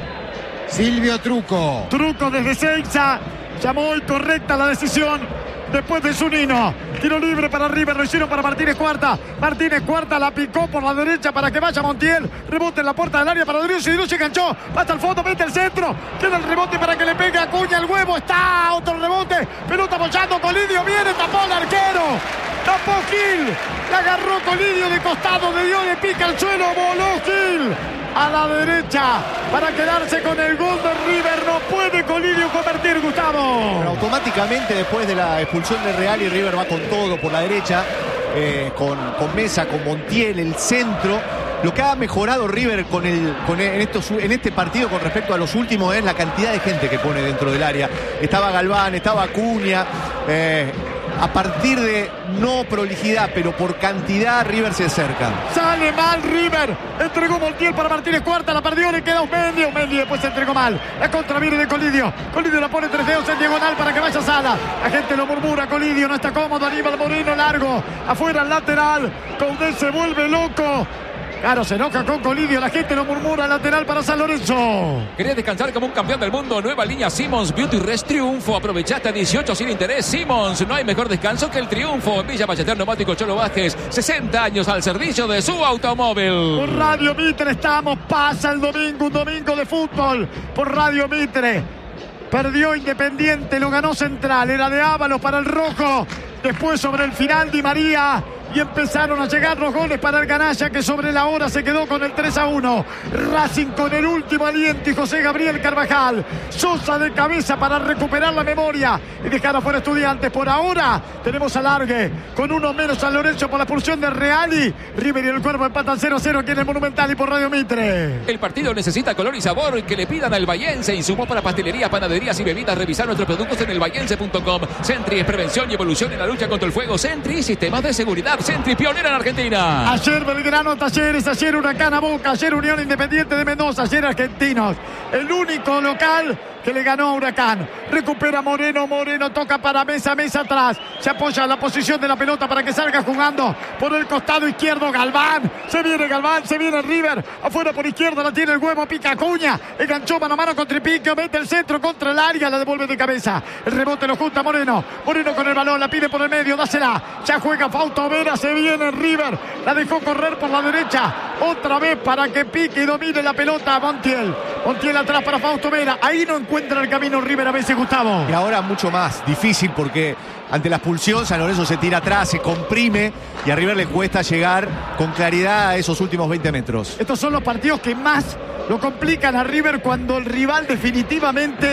Silvio Truco. Truco desde Seiza, llamó incorrecta la decisión después de Zunino. Tiro libre para River, lo hicieron para Martínez Cuarta. Martínez Cuarta la picó por la derecha para que vaya Montiel. Rebote en la puerta del área para Driussi. Driussi enganchó, va hasta el fondo, mete el centro. Queda el rebote para que le pegue a Acuña el huevo. Está otro rebote. Pelota apoyando, Colidio viene, tapó el arquero. Tapó Gil. La agarró Colidio de costado, le dio de pica al suelo. Voló Gil a la derecha para quedarse con el gol de River. No puede Colidio convertir, Gustavo. Pero automáticamente después de la expulsión de Real y River va con todo por la derecha, eh, con, con Mesa, con Montiel, el centro. Lo que ha mejorado River con el, con el, en, estos, en este partido con respecto a los últimos es la cantidad de gente que pone dentro del área. Estaba Galván, estaba Acuña. Eh, a partir de no prolijidad, pero por cantidad, River se acerca. Sale mal River. Entregó Montiel para Martínez Cuarta. La perdió, le queda Osmendi. Osmendi después se entregó mal. La contra viene de Colidio. Colidio la pone tres dedos en diagonal para que vaya Sala. La gente lo murmura. Colidio no está cómodo. Aníbal Moreno largo. Afuera al lateral. Coudet se vuelve loco. Claro, se enoja con Colidio, la gente lo murmura, lateral para San Lorenzo. ¿Querés descansar como un campeón del mundo? Nueva línea Simmons Beauty Rest Triunfo. Aprovechaste a dieciocho sin interés. Simmons, no hay mejor descanso que el triunfo. En Villa Ballester Neumático Cholo Vázquez, sesenta años al servicio de su automóvil. Por Radio Mitre estamos, pasa el domingo, un domingo de fútbol. Por Radio Mitre. Perdió Independiente, lo ganó Central, era de Ábalos para el rojo. Después sobre el final Di María. Y empezaron a llegar los goles para el canalla, que sobre la hora se quedó con el tres a uno. Racing con el último aliento y José Gabriel Carvajal. Sosa de cabeza para recuperar la memoria y dejar afuera Estudiantes. Por ahora tenemos alargue con uno menos San Lorenzo por la expulsión de Reali. River y el Cuervo empatan cero a cero aquí en el Monumental y por Radio Mitre. El partido necesita color y sabor que le pidan al Bahiense. Insumos para pastelerías, panaderías y bebidas. Revisar nuestros productos en el bahiense punto com. Sentry es prevención y evolución en la lucha contra el fuego. Sentry, sistemas de seguridad. Sentry, pionera en Argentina. Ayer Belgrano Talleres, ayer Huracán a Boca, ayer Unión Independiente de Mendoza, ayer Argentinos. El único local que le ganó a Huracán. Recupera Moreno, Moreno toca para Mesa, Mesa atrás. Se apoya en la posición de la pelota para que salga jugando por el costado izquierdo Galván. Se viene Galván, se viene River. Afuera por izquierda la tiene el huevo, pica Acuña. Enganchó mano a mano con Tripiquio, mete el centro contra el área, la devuelve de cabeza. El rebote lo junta Moreno. Moreno con el balón, la pide por el medio, dásela. Ya juega Fausto Vera, se viene River. La dejó correr por la derecha. Otra vez para que pique y domine la pelota Montiel. Montiel atrás para Fausto Vera. Ahí no encuentra el camino River a veces, Gustavo. Y ahora mucho más difícil porque ante la expulsión San Lorenzo se tira atrás, se comprime y a River le cuesta llegar con claridad a esos últimos veinte metros. Estos son los partidos que más lo complican a River cuando el rival definitivamente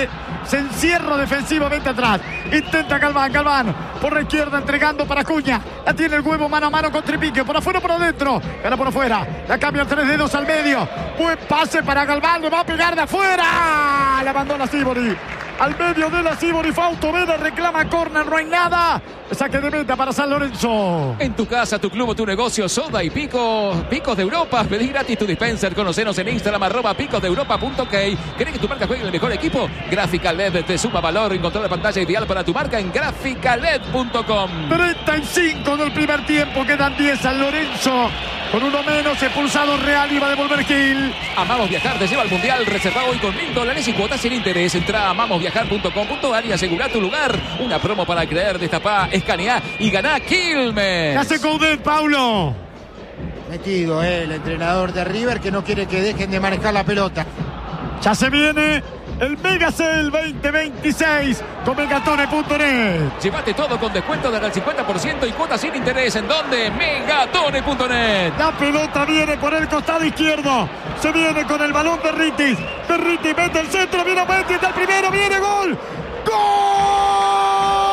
se encierra defensivamente atrás. Intenta Galván, Galván por la izquierda entregando para Acuña. La tiene el huevo mano a mano con Tripiquio. Por afuera, por adentro. Gana por afuera. La cambia tres dedos al medio. Buen pase para Galván. Le va a pegar de afuera. La mandó la Sibori. Al medio de la Sibori, Fausto Vera reclama córner, no hay nada. Saque de meta para San Lorenzo. En tu casa, tu club o tu negocio, Soda y Pico, Picos de Europa. Pedí gratis tu dispenser. Conocenos en Instagram, arroba picos de europa punto ok. ¿Querés que tu marca juegue en el mejor equipo? Gráfica L E D te suma valor. Encontrar la pantalla ideal para tu marca en gráfica L E D punto com. treinta y cinco del primer tiempo, quedan diez. San Lorenzo con uno menos, expulsado Real, iba a devolver Gil. Amamos Viajar te lleva al Mundial. Reserva hoy con mil dólares y cuotas sin interés. Entra a amamos viajar punto com punto ar y asegura tu lugar. Una promo para creer, destapá, escaneá y ganá Quilmes. ¿Qué hace Coudet, Paulo? Metido, eh, el entrenador de River, que no quiere que dejen de manejar la pelota. Ya se viene el Megacel veinte veintiséis con megatone punto net. Llévate todo con descuento de hasta el cincuenta por ciento y cuotas sin interés. ¿En dónde? megatone punto net. La pelota viene por el costado izquierdo. Se viene con el balón de Ritis. De Ritis mete el centro. Viene Mendy del primero. Viene gol. ¡Gol!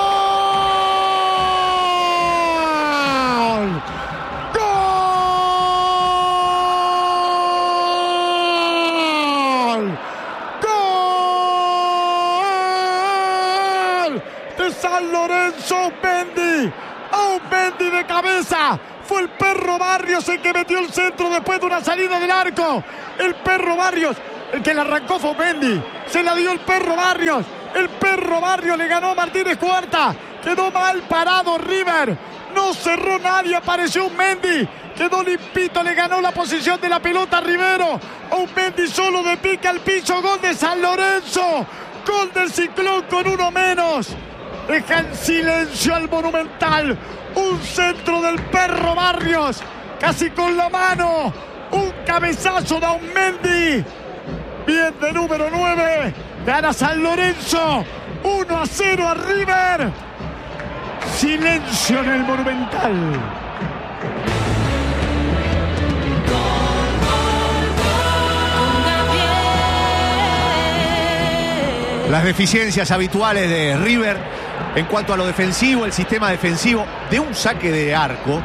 San Lorenzo, Mendy, a un Mendy de cabeza. Fue el Perro Barrios el que metió el centro después de una salida del arco. El Perro Barrios, el que la arrancó fue Mendy. Se la dio el Perro Barrios. El Perro Barrios le ganó a Martínez Cuarta. Quedó mal parado River. No cerró nadie, apareció un Mendy. Quedó limpito, le ganó la posición de la pelota a Rivero. A un Mendy solo de pica al piso. Gol de San Lorenzo. Gol del Ciclón con uno menos. Deja en silencio al Monumental. Un centro del Perro Barrios. Casi con la mano. Un cabezazo de un Mendy. Bien de número nueve. Gana San Lorenzo. uno a cero a River. Silencio en el Monumental. Las deficiencias habituales de River en cuanto a lo defensivo, el sistema defensivo de un saque de arco.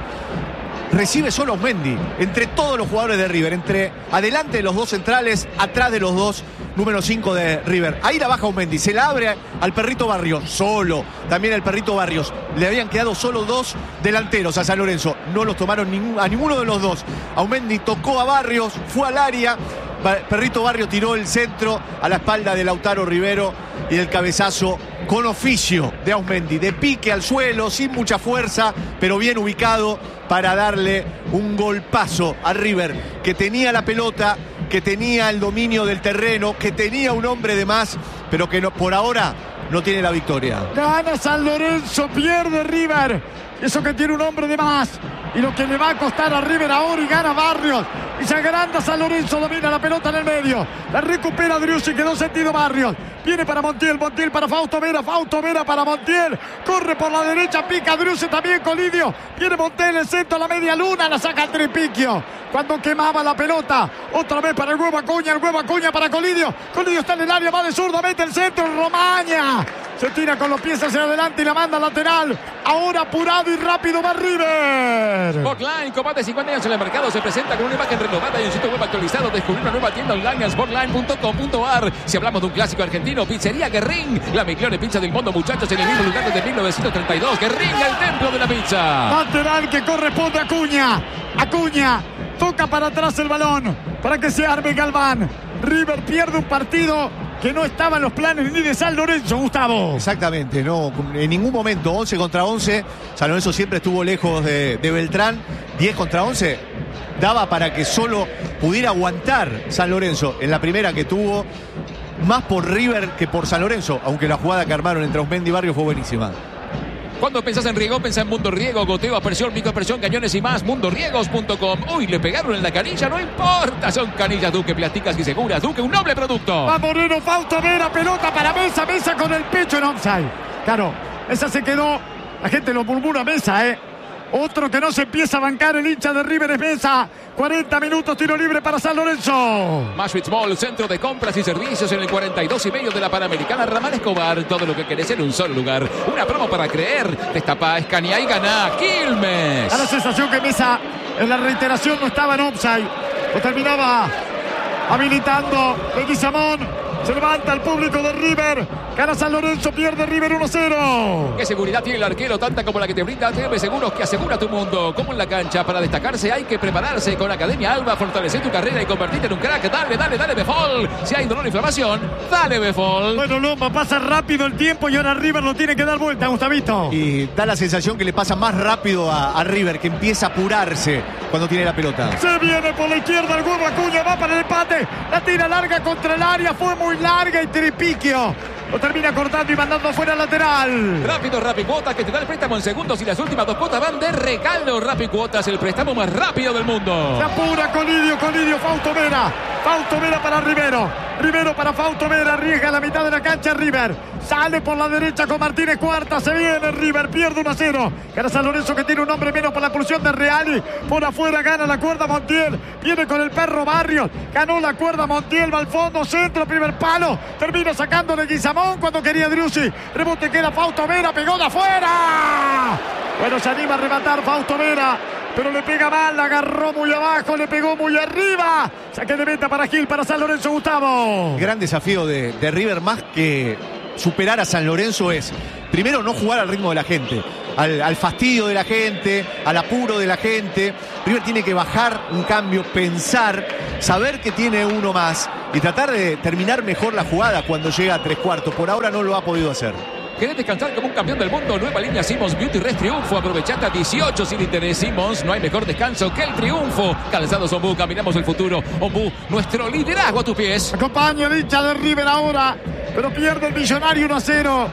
Recibe solo Mendy entre todos los jugadores de River, entre adelante de los dos centrales, atrás de los dos número cinco de River. Ahí la baja Mendy, se la abre al Perrito Barrios, solo. También el Perrito Barrios. Le habían quedado solo dos delanteros a San Lorenzo. No los tomaron ningún, a ninguno de los dos. Aumendi tocó a Barrios, fue al área. Perrito Barrio tiró el centro a la espalda de Lautaro Rivero y el cabezazo con oficio de Aumendi, de pique al suelo, sin mucha fuerza, pero bien ubicado para darle un golpazo a River, que tenía la pelota, que tenía el dominio del terreno, que tenía un hombre de más, pero que no, por ahora no tiene la victoria. Gana San Lorenzo, pierde River. Eso que tiene un hombre de más. Y lo que le va a costar a River ahora, y gana Barrios. Y se agranda San Lorenzo, domina la pelota en el medio. La recupera Driussi, quedó sentido Barrios. Viene para Montiel, Montiel para Fausto Vera, Fausto Vera para Montiel. Corre por la derecha, pica Driussi también, Colidio. Viene Montiel, el centro a la media luna, la saca el Tripiquio. Cuando quemaba la pelota, otra vez para el huevo Acuña, el huevo Acuña para Colidio. Colidio está en el área, va de zurdo, mete el centro, Romaña. Se tira con los pies hacia adelante y la manda lateral. Ahora apurado y rápido va River. Sportline, con más de cincuenta años en el mercado, se presenta con una imagen renovada y un sitio web actualizado. Descubrir una nueva tienda online en sportline punto com punto ar. Si hablamos de un clásico argentino, Pizzería Guerrín, la mejor pizza del mundo, muchachos, en el mismo lugar desde mil novecientos treinta y dos. Guerrín, el templo de la pizza. Lateral que corresponde a Acuña. Acuña toca para atrás el balón para que se arme Galván. River pierde un partido que no estaba en los planes ni de San Lorenzo, Gustavo. Exactamente, no, en ningún momento, once contra once, San Lorenzo siempre estuvo lejos de, de Beltrán, diez contra once, daba para que solo pudiera aguantar San Lorenzo en la primera que tuvo, más por River que por San Lorenzo, aunque la jugada que armaron entre Aumendi y Barrio fue buenísima. Cuando pensás en riego, pensá en Mundo Riego, goteo, aspersión, microaspersión, cañones y más. mundo riegos punto com. Uy, le pegaron en la canilla, no importa. Son canillas Duque, plásticas y seguras. Duque, un noble producto. Va Moreno, Fausto Vera, pelota para Mesa, Mesa con el pecho en offside. Claro, esa se quedó, la gente lo murmura Mesa, ¿eh? Otro que no se empieza a bancar el hincha de River es Mesa. cuarenta minutos, tiro libre para San Lorenzo. Maastricht Mall, centro de compras y servicios en el cuarenta y dos y medio de la Panamericana Ramal Escobar. Todo lo que querés en un solo lugar. Una promo para creer. Destapá, escanea y ganá. Quilmes. Da la sensación que Mesa en la reiteración no estaba en offside. Lo terminaba habilitando Leguizamón. Se levanta el público de River. Gana San Lorenzo, pierde River uno a cero. ¿Qué seguridad tiene el arquero? Tanta como la que te brinda A T M Seguros, que asegura tu mundo. Como en la cancha, para destacarse hay que prepararse. Con Academia Alba, fortalecer tu carrera y convertirte en un crack. Dale, dale, dale, Befol. Si hay dolor o inflamación, dale, Befol. Bueno, Lomba, pasa rápido el tiempo y ahora River lo tiene que dar vuelta, Gustavito. Y da la sensación que le pasa más rápido a, a River, que empieza a apurarse cuando tiene la pelota. Se viene por la izquierda el huevo Acuña, va para el empate. La tira larga contra el área, fue muy larga y Tripiquio lo termina cortando y mandando afuera al lateral. Rápido, Rappi Cuotas, que te da el préstamo en segundos y las últimas dos cuotas van de regalo. Rappi Cuotas, el préstamo más rápido del mundo. Se apura Colidio, Colidio, Fausto Vera. Fausto Vera para Rivero. Rivero para Fausto Vera, arriesga la mitad de la cancha River. Sale por la derecha con Martínez Cuarta. Se viene River, pierde uno a cero. Gana San Lorenzo, que tiene un hombre menos por la expulsión de Reali. Por afuera gana la cuerda Montiel. Viene con el perro Barrios. Ganó la cuerda Montiel, va al fondo, centro, primer palo. Termina sacando de Guizamón cuando quería Driussi. Rebote queda Fausto Vera, pegó de afuera. Bueno, se anima a rematar Fausto Vera, pero le pega mal, la agarró muy abajo, le pegó muy arriba. Saque de meta para Gil, para San Lorenzo, Gustavo. Gran desafío de, de River, más que superar a San Lorenzo, es primero no jugar al ritmo de la gente, al, al fastidio de la gente, al apuro de la gente. River tiene que bajar un cambio, pensar, saber que tiene uno más y tratar de terminar mejor la jugada cuando llega a tres cuartos. Por ahora no lo ha podido hacer. ¿Querés descansar como un campeón del mundo? Nueva línea Simmons Beauty Rest Triunfo. Aprovechate a dieciocho sin interés. Simmons, no hay mejor descanso que el triunfo. Calzados Ombú, caminamos el futuro. Ombú, nuestro liderazgo a tus pies. Acompaña el hincha de River ahora, pero pierde el Millonario uno a cero.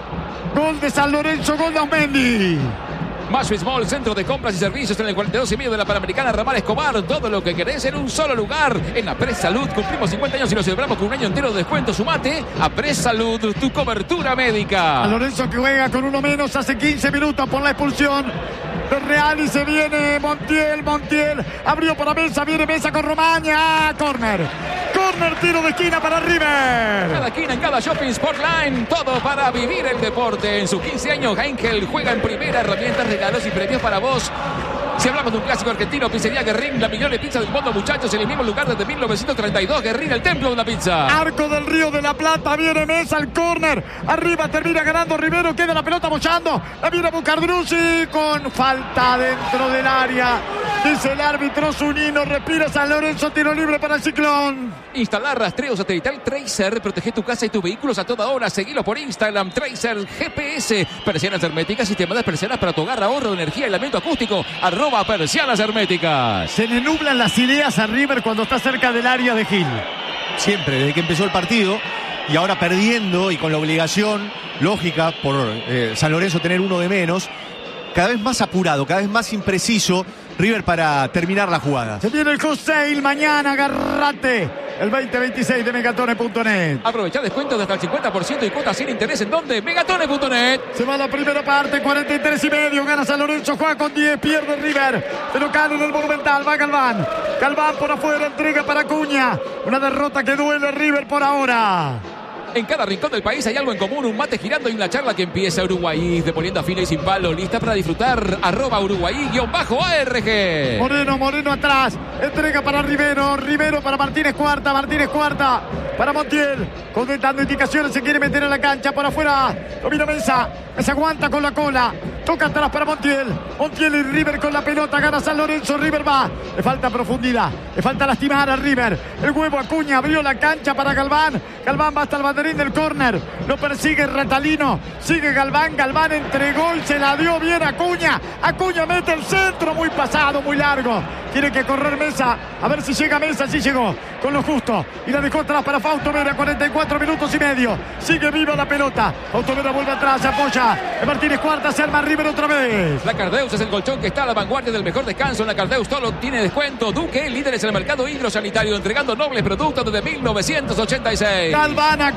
Gol de San Lorenzo, gol de Aumendi. Maastricht Mall, centro de compras y servicios en el cuarenta y dos y medio de la Panamericana Ramal Escobar. Todo lo que querés en un solo lugar. En Apres Salud cumplimos cincuenta años y lo celebramos con un año entero de descuento. Sumate a Apres Salud, tu cobertura médica. San Lorenzo, que juega con uno menos hace quince minutos por la expulsión de Real, y se viene Montiel. Montiel abrió para Mesa, viene Mesa con Romaña. Corner. Corner, tiro de esquina para River. Cada esquina en cada shopping Sportline. Todo para vivir el deporte. En sus quince años, Heinkel juega en primera. Herramientas, regalos y premios para vos. Si hablamos de un clásico argentino, Pizzería Guerrín, la mejor pizza del mundo, muchachos, en el mismo lugar desde mil novecientos treinta y dos. Guerrín, el templo de la pizza. Arco del Río de la Plata, viene Mesa al córner. Arriba termina ganando Rivero, queda la pelota bochando. La viene a buscar Driussi con falta dentro del área. Dice el árbitro Zunino, respira San Lorenzo, tiro libre para el Ciclón. Instalar rastreo satelital Tracer, protege tu casa y tus vehículos a toda hora. Seguilo por Instagram, Tracer G P S. Persianas herméticas, sistema de persianas para tu hogar, ahorro de energía, aislamiento acústico. Arroba persianas herméticas. Se le nublan las ideas a River cuando está cerca del área de Gil. Siempre, desde que empezó el partido, y ahora perdiendo y con la obligación lógica por eh, San Lorenzo tener uno de menos, cada vez más apurado, cada vez más impreciso River para terminar la jugada. Se viene el José mañana, agarrate. El veinte veintiséis de Megatone punto net. Aprovechá descuentos de hasta el cincuenta por ciento y cuotas sin interés. ¿En dónde? Megatone punto net. Se va la primera parte, cuarenta y tres y medio. Gana San Lorenzo, juega con diez, pierde River. Se lo cae en el Monumental, va Galván. Galván por afuera, entrega para Acuña. Una derrota que duele River por ahora. En cada rincón del país hay algo en común, un mate girando y una charla que empieza. Uruguay, de poniendo a fila y sin palo, lista para disfrutar. Arroba Uruguay, guión bajo A R G. Moreno, Moreno atrás, entrega para Rivero, Rivero para Martínez Cuarta, Martínez Cuarta para Montiel, dando indicaciones, se quiere meter en la cancha, por afuera, domina Mesa, Mesa aguanta con la cola, toca atrás para Montiel, Montiel y River con la pelota, gana San Lorenzo, River va, le falta profundidad, le falta lastimar a River, el huevo Acuña abrió la cancha para Galván, Galván va hasta el banderín del córner, lo persigue Ratalino, sigue Galván, Galván entregó y se la dio bien a Acuña, Acuña mete el centro, muy pasado, muy largo, tiene que correr Mesa, a ver si llega Mesa, si llegó, con lo justo, y la dejó atrás para Fausto Vera, cuarenta y cuatro minutos y medio, sigue viva la pelota, Fausto Vera vuelve atrás, se apoya, Martínez Cuarta, se arma River otra vez. La Cardeus es el colchón que está a la vanguardia del mejor descanso. En la Cardeus todo tiene descuento. Duque, líderes en el mercado hidrosanitario, entregando nobles productos desde mil novecientos ochenta y seis. Galván,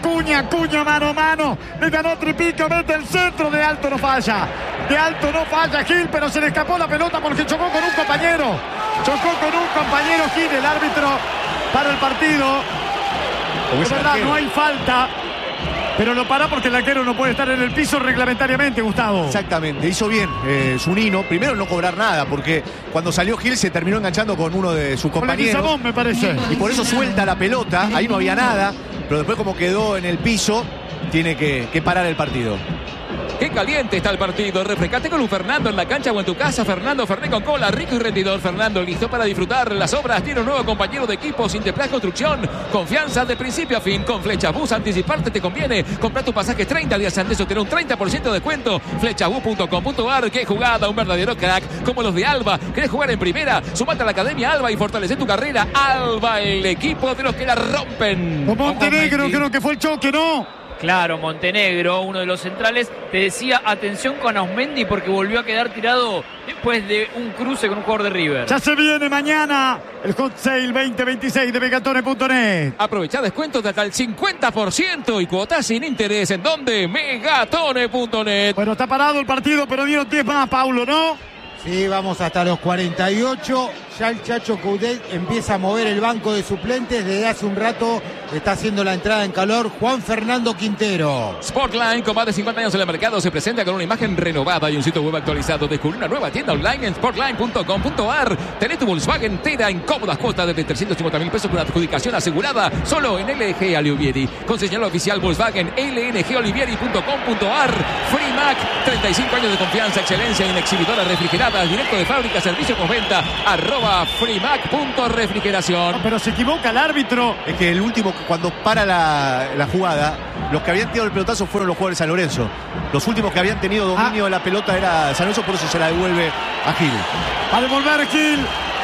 Acuña, Acuña mano a mano. Le ganó Tripiquio, mete el centro. De alto no falla. De alto no falla Gil, pero se le escapó la pelota porque chocó con un compañero. Chocó con un compañero Gil, el árbitro para el partido. De verdad, no hay falta. Pero lo para porque el arquero no puede estar en el piso reglamentariamente, Gustavo. Exactamente, hizo bien eh, Zunino. Primero no cobrar nada, porque cuando salió Gil se terminó enganchando con uno de sus compañeros. Con me parece. Y por eso suelta la pelota, ahí no había nada. Pero después como quedó en el piso, tiene que, que parar el partido. Qué caliente está el partido. Refrescate con un Fernando en la cancha o en tu casa. Fernando Fernet con cola, rico y rendidor. Fernando listo para disfrutar las obras. Tiene un nuevo compañero de equipo, Sinteplas Construcción. Confianza de principio a fin con Flechabús. Anticiparte te conviene. Compra tu pasaje treinta días antes o tener un treinta por ciento de descuento. Flechabús punto com punto ar. Qué jugada, un verdadero crack como los de Alba. ¿Querés jugar en primera? Sumate a la Academia Alba y fortalece tu carrera. Alba, el equipo de los que la rompen. Con Montenegro creo que fue el choque, ¿no? Claro, Montenegro, uno de los centrales, te decía atención con Ausmendi porque volvió a quedar tirado después de un cruce con un jugador de River. Ya se viene mañana el Hot Sale veinte veintiséis de Megatone punto net. Aprovecha descuentos de hasta el cincuenta por ciento y cuotas sin interés. ¿En dónde? Megatone punto net. Bueno, está parado el partido, pero dieron diez más, Paulo, ¿no? Sí, vamos hasta los cuarenta y ocho. Ya el Chacho Coudet empieza a mover el banco de suplentes. Desde hace un rato está haciendo la entrada en calor Juan Fernando Quintero. Sportline, con más de cincuenta años en el mercado, se presenta con una imagen renovada y un sitio web actualizado. Descubre una nueva tienda online en sportline punto com punto ar. Tenés tu Volkswagen entera en cómodas cuotas desde trescientos cincuenta mil pesos con adjudicación asegurada. Solo en L G Olivieri. Concesionario oficial Volkswagen, L N G olivieri punto com punto ar. Freemac, treinta y cinco años de confianza, excelencia en exhibidoras refrigeradas. Directo de fábrica, servicio con venta. Arroba Freemac punto refrigeración. No, pero se equivoca el árbitro. Es que el último, cuando para la, la jugada, los que habían tirado el pelotazo fueron los jugadores de San Lorenzo. Los últimos que habían tenido dominio ah. de la pelota era San Lorenzo, por eso se la devuelve a Gil. A devolver Gil.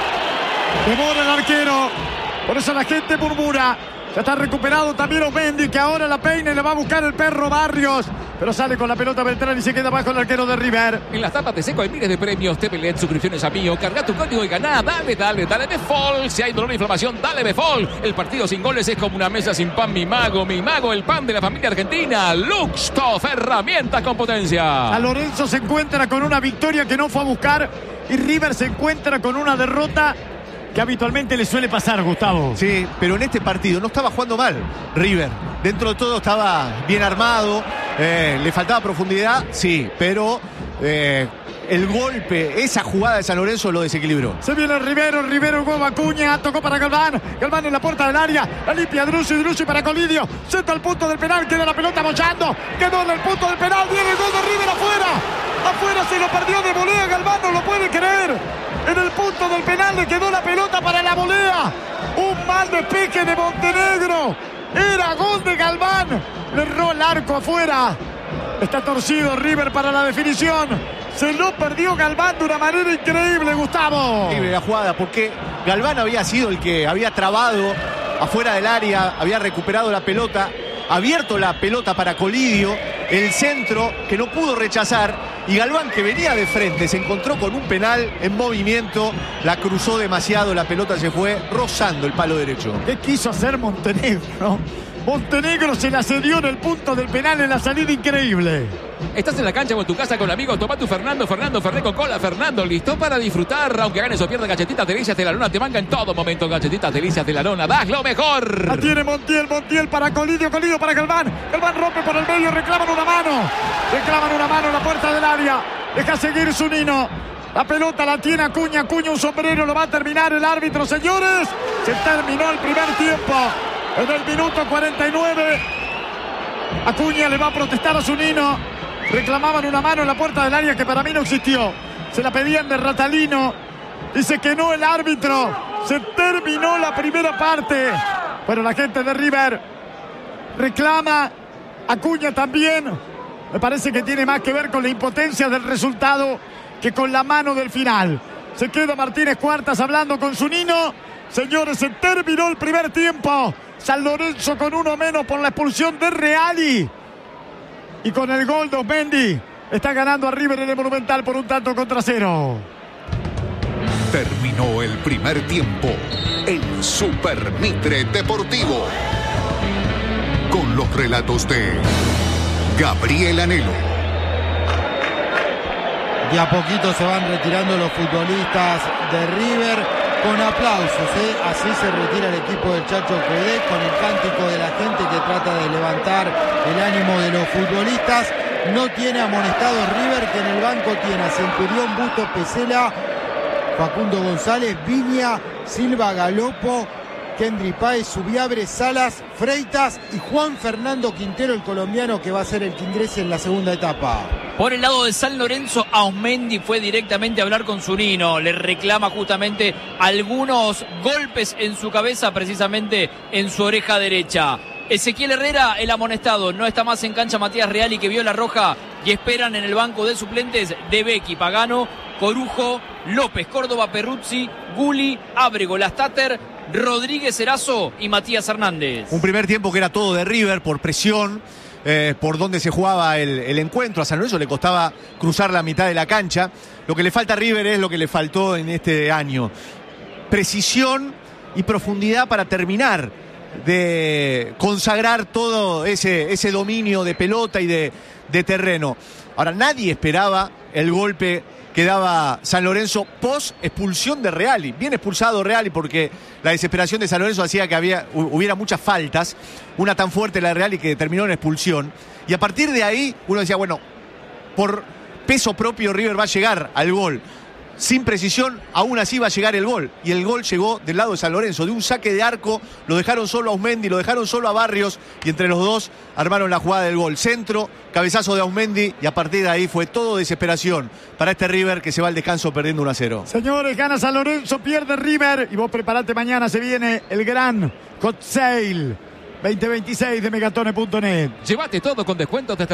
Demora el arquero. Por eso la gente murmura. Ya está recuperado también Ausmendi, que ahora la peina y le va a buscar el perro Barrios. Pero sale con la pelota Beltrán y se queda bajo el arquero de River. En las tapas de Seco hay miles de premios. T V L E D, suscripciones a Mío. Carga tu código y ganá. Dale, dale, dale Befol. Si hay dolor e inflamación, dale Befol. El partido sin goles es como una mesa sin pan. Mi mago, mi mago, el pan de la familia argentina. Luxtoff, herramientas con potencia. A Lorenzo se encuentra con una victoria que no fue a buscar. Y River se encuentra con una derrota que habitualmente le suele pasar, Gustavo. Sí, pero en este partido no estaba jugando mal River. Dentro de todo estaba bien armado, eh, le faltaba profundidad, sí, pero eh, el golpe, esa jugada de San Lorenzo lo desequilibró. Se viene Rivero, Rivero, huevo Acuña, tocó para Galván, Galván en la puerta del área, la limpia Drusi, Drusi para Colidio, senta al punto del penal, queda la pelota bollando, quedó en el punto del penal, viene el gol de River afuera, afuera se lo perdió de volea, Galván no lo puede creer. En el punto del penal le quedó la pelota para la volea. Un mal despeje de Montenegro. Era gol de Galván. Le erró el arco afuera. Está torcido River para la definición. Se lo perdió Galván de una manera increíble, Gustavo. Increíble la jugada, porque Galván había sido el que había trabado afuera del área, había recuperado la pelota, abierto la pelota para Colidio, el centro que no pudo rechazar, y Galván, que venía de frente, se encontró con un penal en movimiento, la cruzó demasiado, la pelota se fue rozando el palo derecho. ¿Qué quiso hacer Montenegro? Montenegro se la cedió en el punto del penal en la salida increíble. Estás en la cancha o en tu casa con amigos, toma tu Fernando, Fernando Fernet con cola, Fernando, listo para disfrutar, aunque ganes o pierdas. Galletitas Delicias de la Lona te manga en todo momento. Galletitas Delicias de la Lona, das lo mejor. La tiene Montiel, Montiel para Colidio, Colidio para Galván, Galván rompe por el medio, reclaman una mano, reclaman una mano en la puerta del área, deja seguir Zunino. La pelota la tiene Acuña, Acuña un sombrero, lo va a terminar el árbitro, señores. Se terminó el primer tiempo. En el minuto cuarenta y nueve, Acuña le va a protestar a Zunino. Reclamaban una mano en la puerta del área que para mí no existió. Se la pedían de Ratalino. Dice que no el árbitro. Se terminó la primera parte. Pero la gente de River reclama. Acuña también. Me parece que tiene más que ver con la impotencia del resultado que con la mano del final. Se queda Martínez Cuartas hablando con Zunino. Señores, se terminó el primer tiempo. San Lorenzo con uno menos por la expulsión de Reali. Y con el gol de Ausmendi está ganando a River en el Monumental por un tanto contra cero. Terminó el primer tiempo en Super Mitre Deportivo. con los relatos de Gabriel Anhelo. De a poquito se van retirando los futbolistas de River con aplausos, ¿eh? Así se retira el equipo del Chacho Coudet, con el cántico de la gente que trata de levantar el ánimo de los futbolistas. No tiene amonestados River, que en el banco tiene a Centurión, Busto, Pesela, Facundo González, Viña, Silva, Galopo, Kendry Páez, Subiabre, Salas, Freitas y Juan Fernando Quintero, el colombiano, que va a ser el que ingrese en la segunda etapa. Por el lado de San Lorenzo, Ausmendi fue directamente a hablar con Zunino. Le reclama justamente algunos golpes en su cabeza, precisamente en su oreja derecha. Ezequiel Herrera, el amonestado. No está más en cancha Matías Reali, que vio la roja, y esperan en el banco de suplentes De Becchi, Pagano, Corujo, López, Córdoba, Perruzzi, Guli, Ábrego, Lastater, Rodríguez Erazo y Matías Hernández. Un primer tiempo que era todo de River por presión, eh, por donde se jugaba el, el encuentro. A San Lorenzo le costaba cruzar la mitad de la cancha. Lo que le falta a River es lo que le faltó en este año: precisión y profundidad para terminar de consagrar todo ese, ese dominio de pelota y de, de terreno. Ahora, nadie esperaba el golpe que daba San Lorenzo post expulsión de Reali. Bien expulsado Reali, porque la desesperación de San Lorenzo hacía que había, hubiera muchas faltas, una tan fuerte la de Reali que terminó en expulsión. Y a partir de ahí uno decía, bueno, por peso propio River va a llegar al gol. Sin precisión, aún así va a llegar el gol. Y el gol llegó del lado de San Lorenzo, de un saque de arco. Lo dejaron solo a Ausmendi, lo dejaron solo a Barrios, y entre los dos armaron la jugada del gol. Centro, cabezazo de Ausmendi, y a partir de ahí fue todo desesperación para este River, que se va al descanso perdiendo uno a cero. Señores, gana San Lorenzo, pierde River, y vos preparate, mañana se viene el gran Hot Sale veinte veintiséis de Megatone punto net. Llévate todo con descuentos de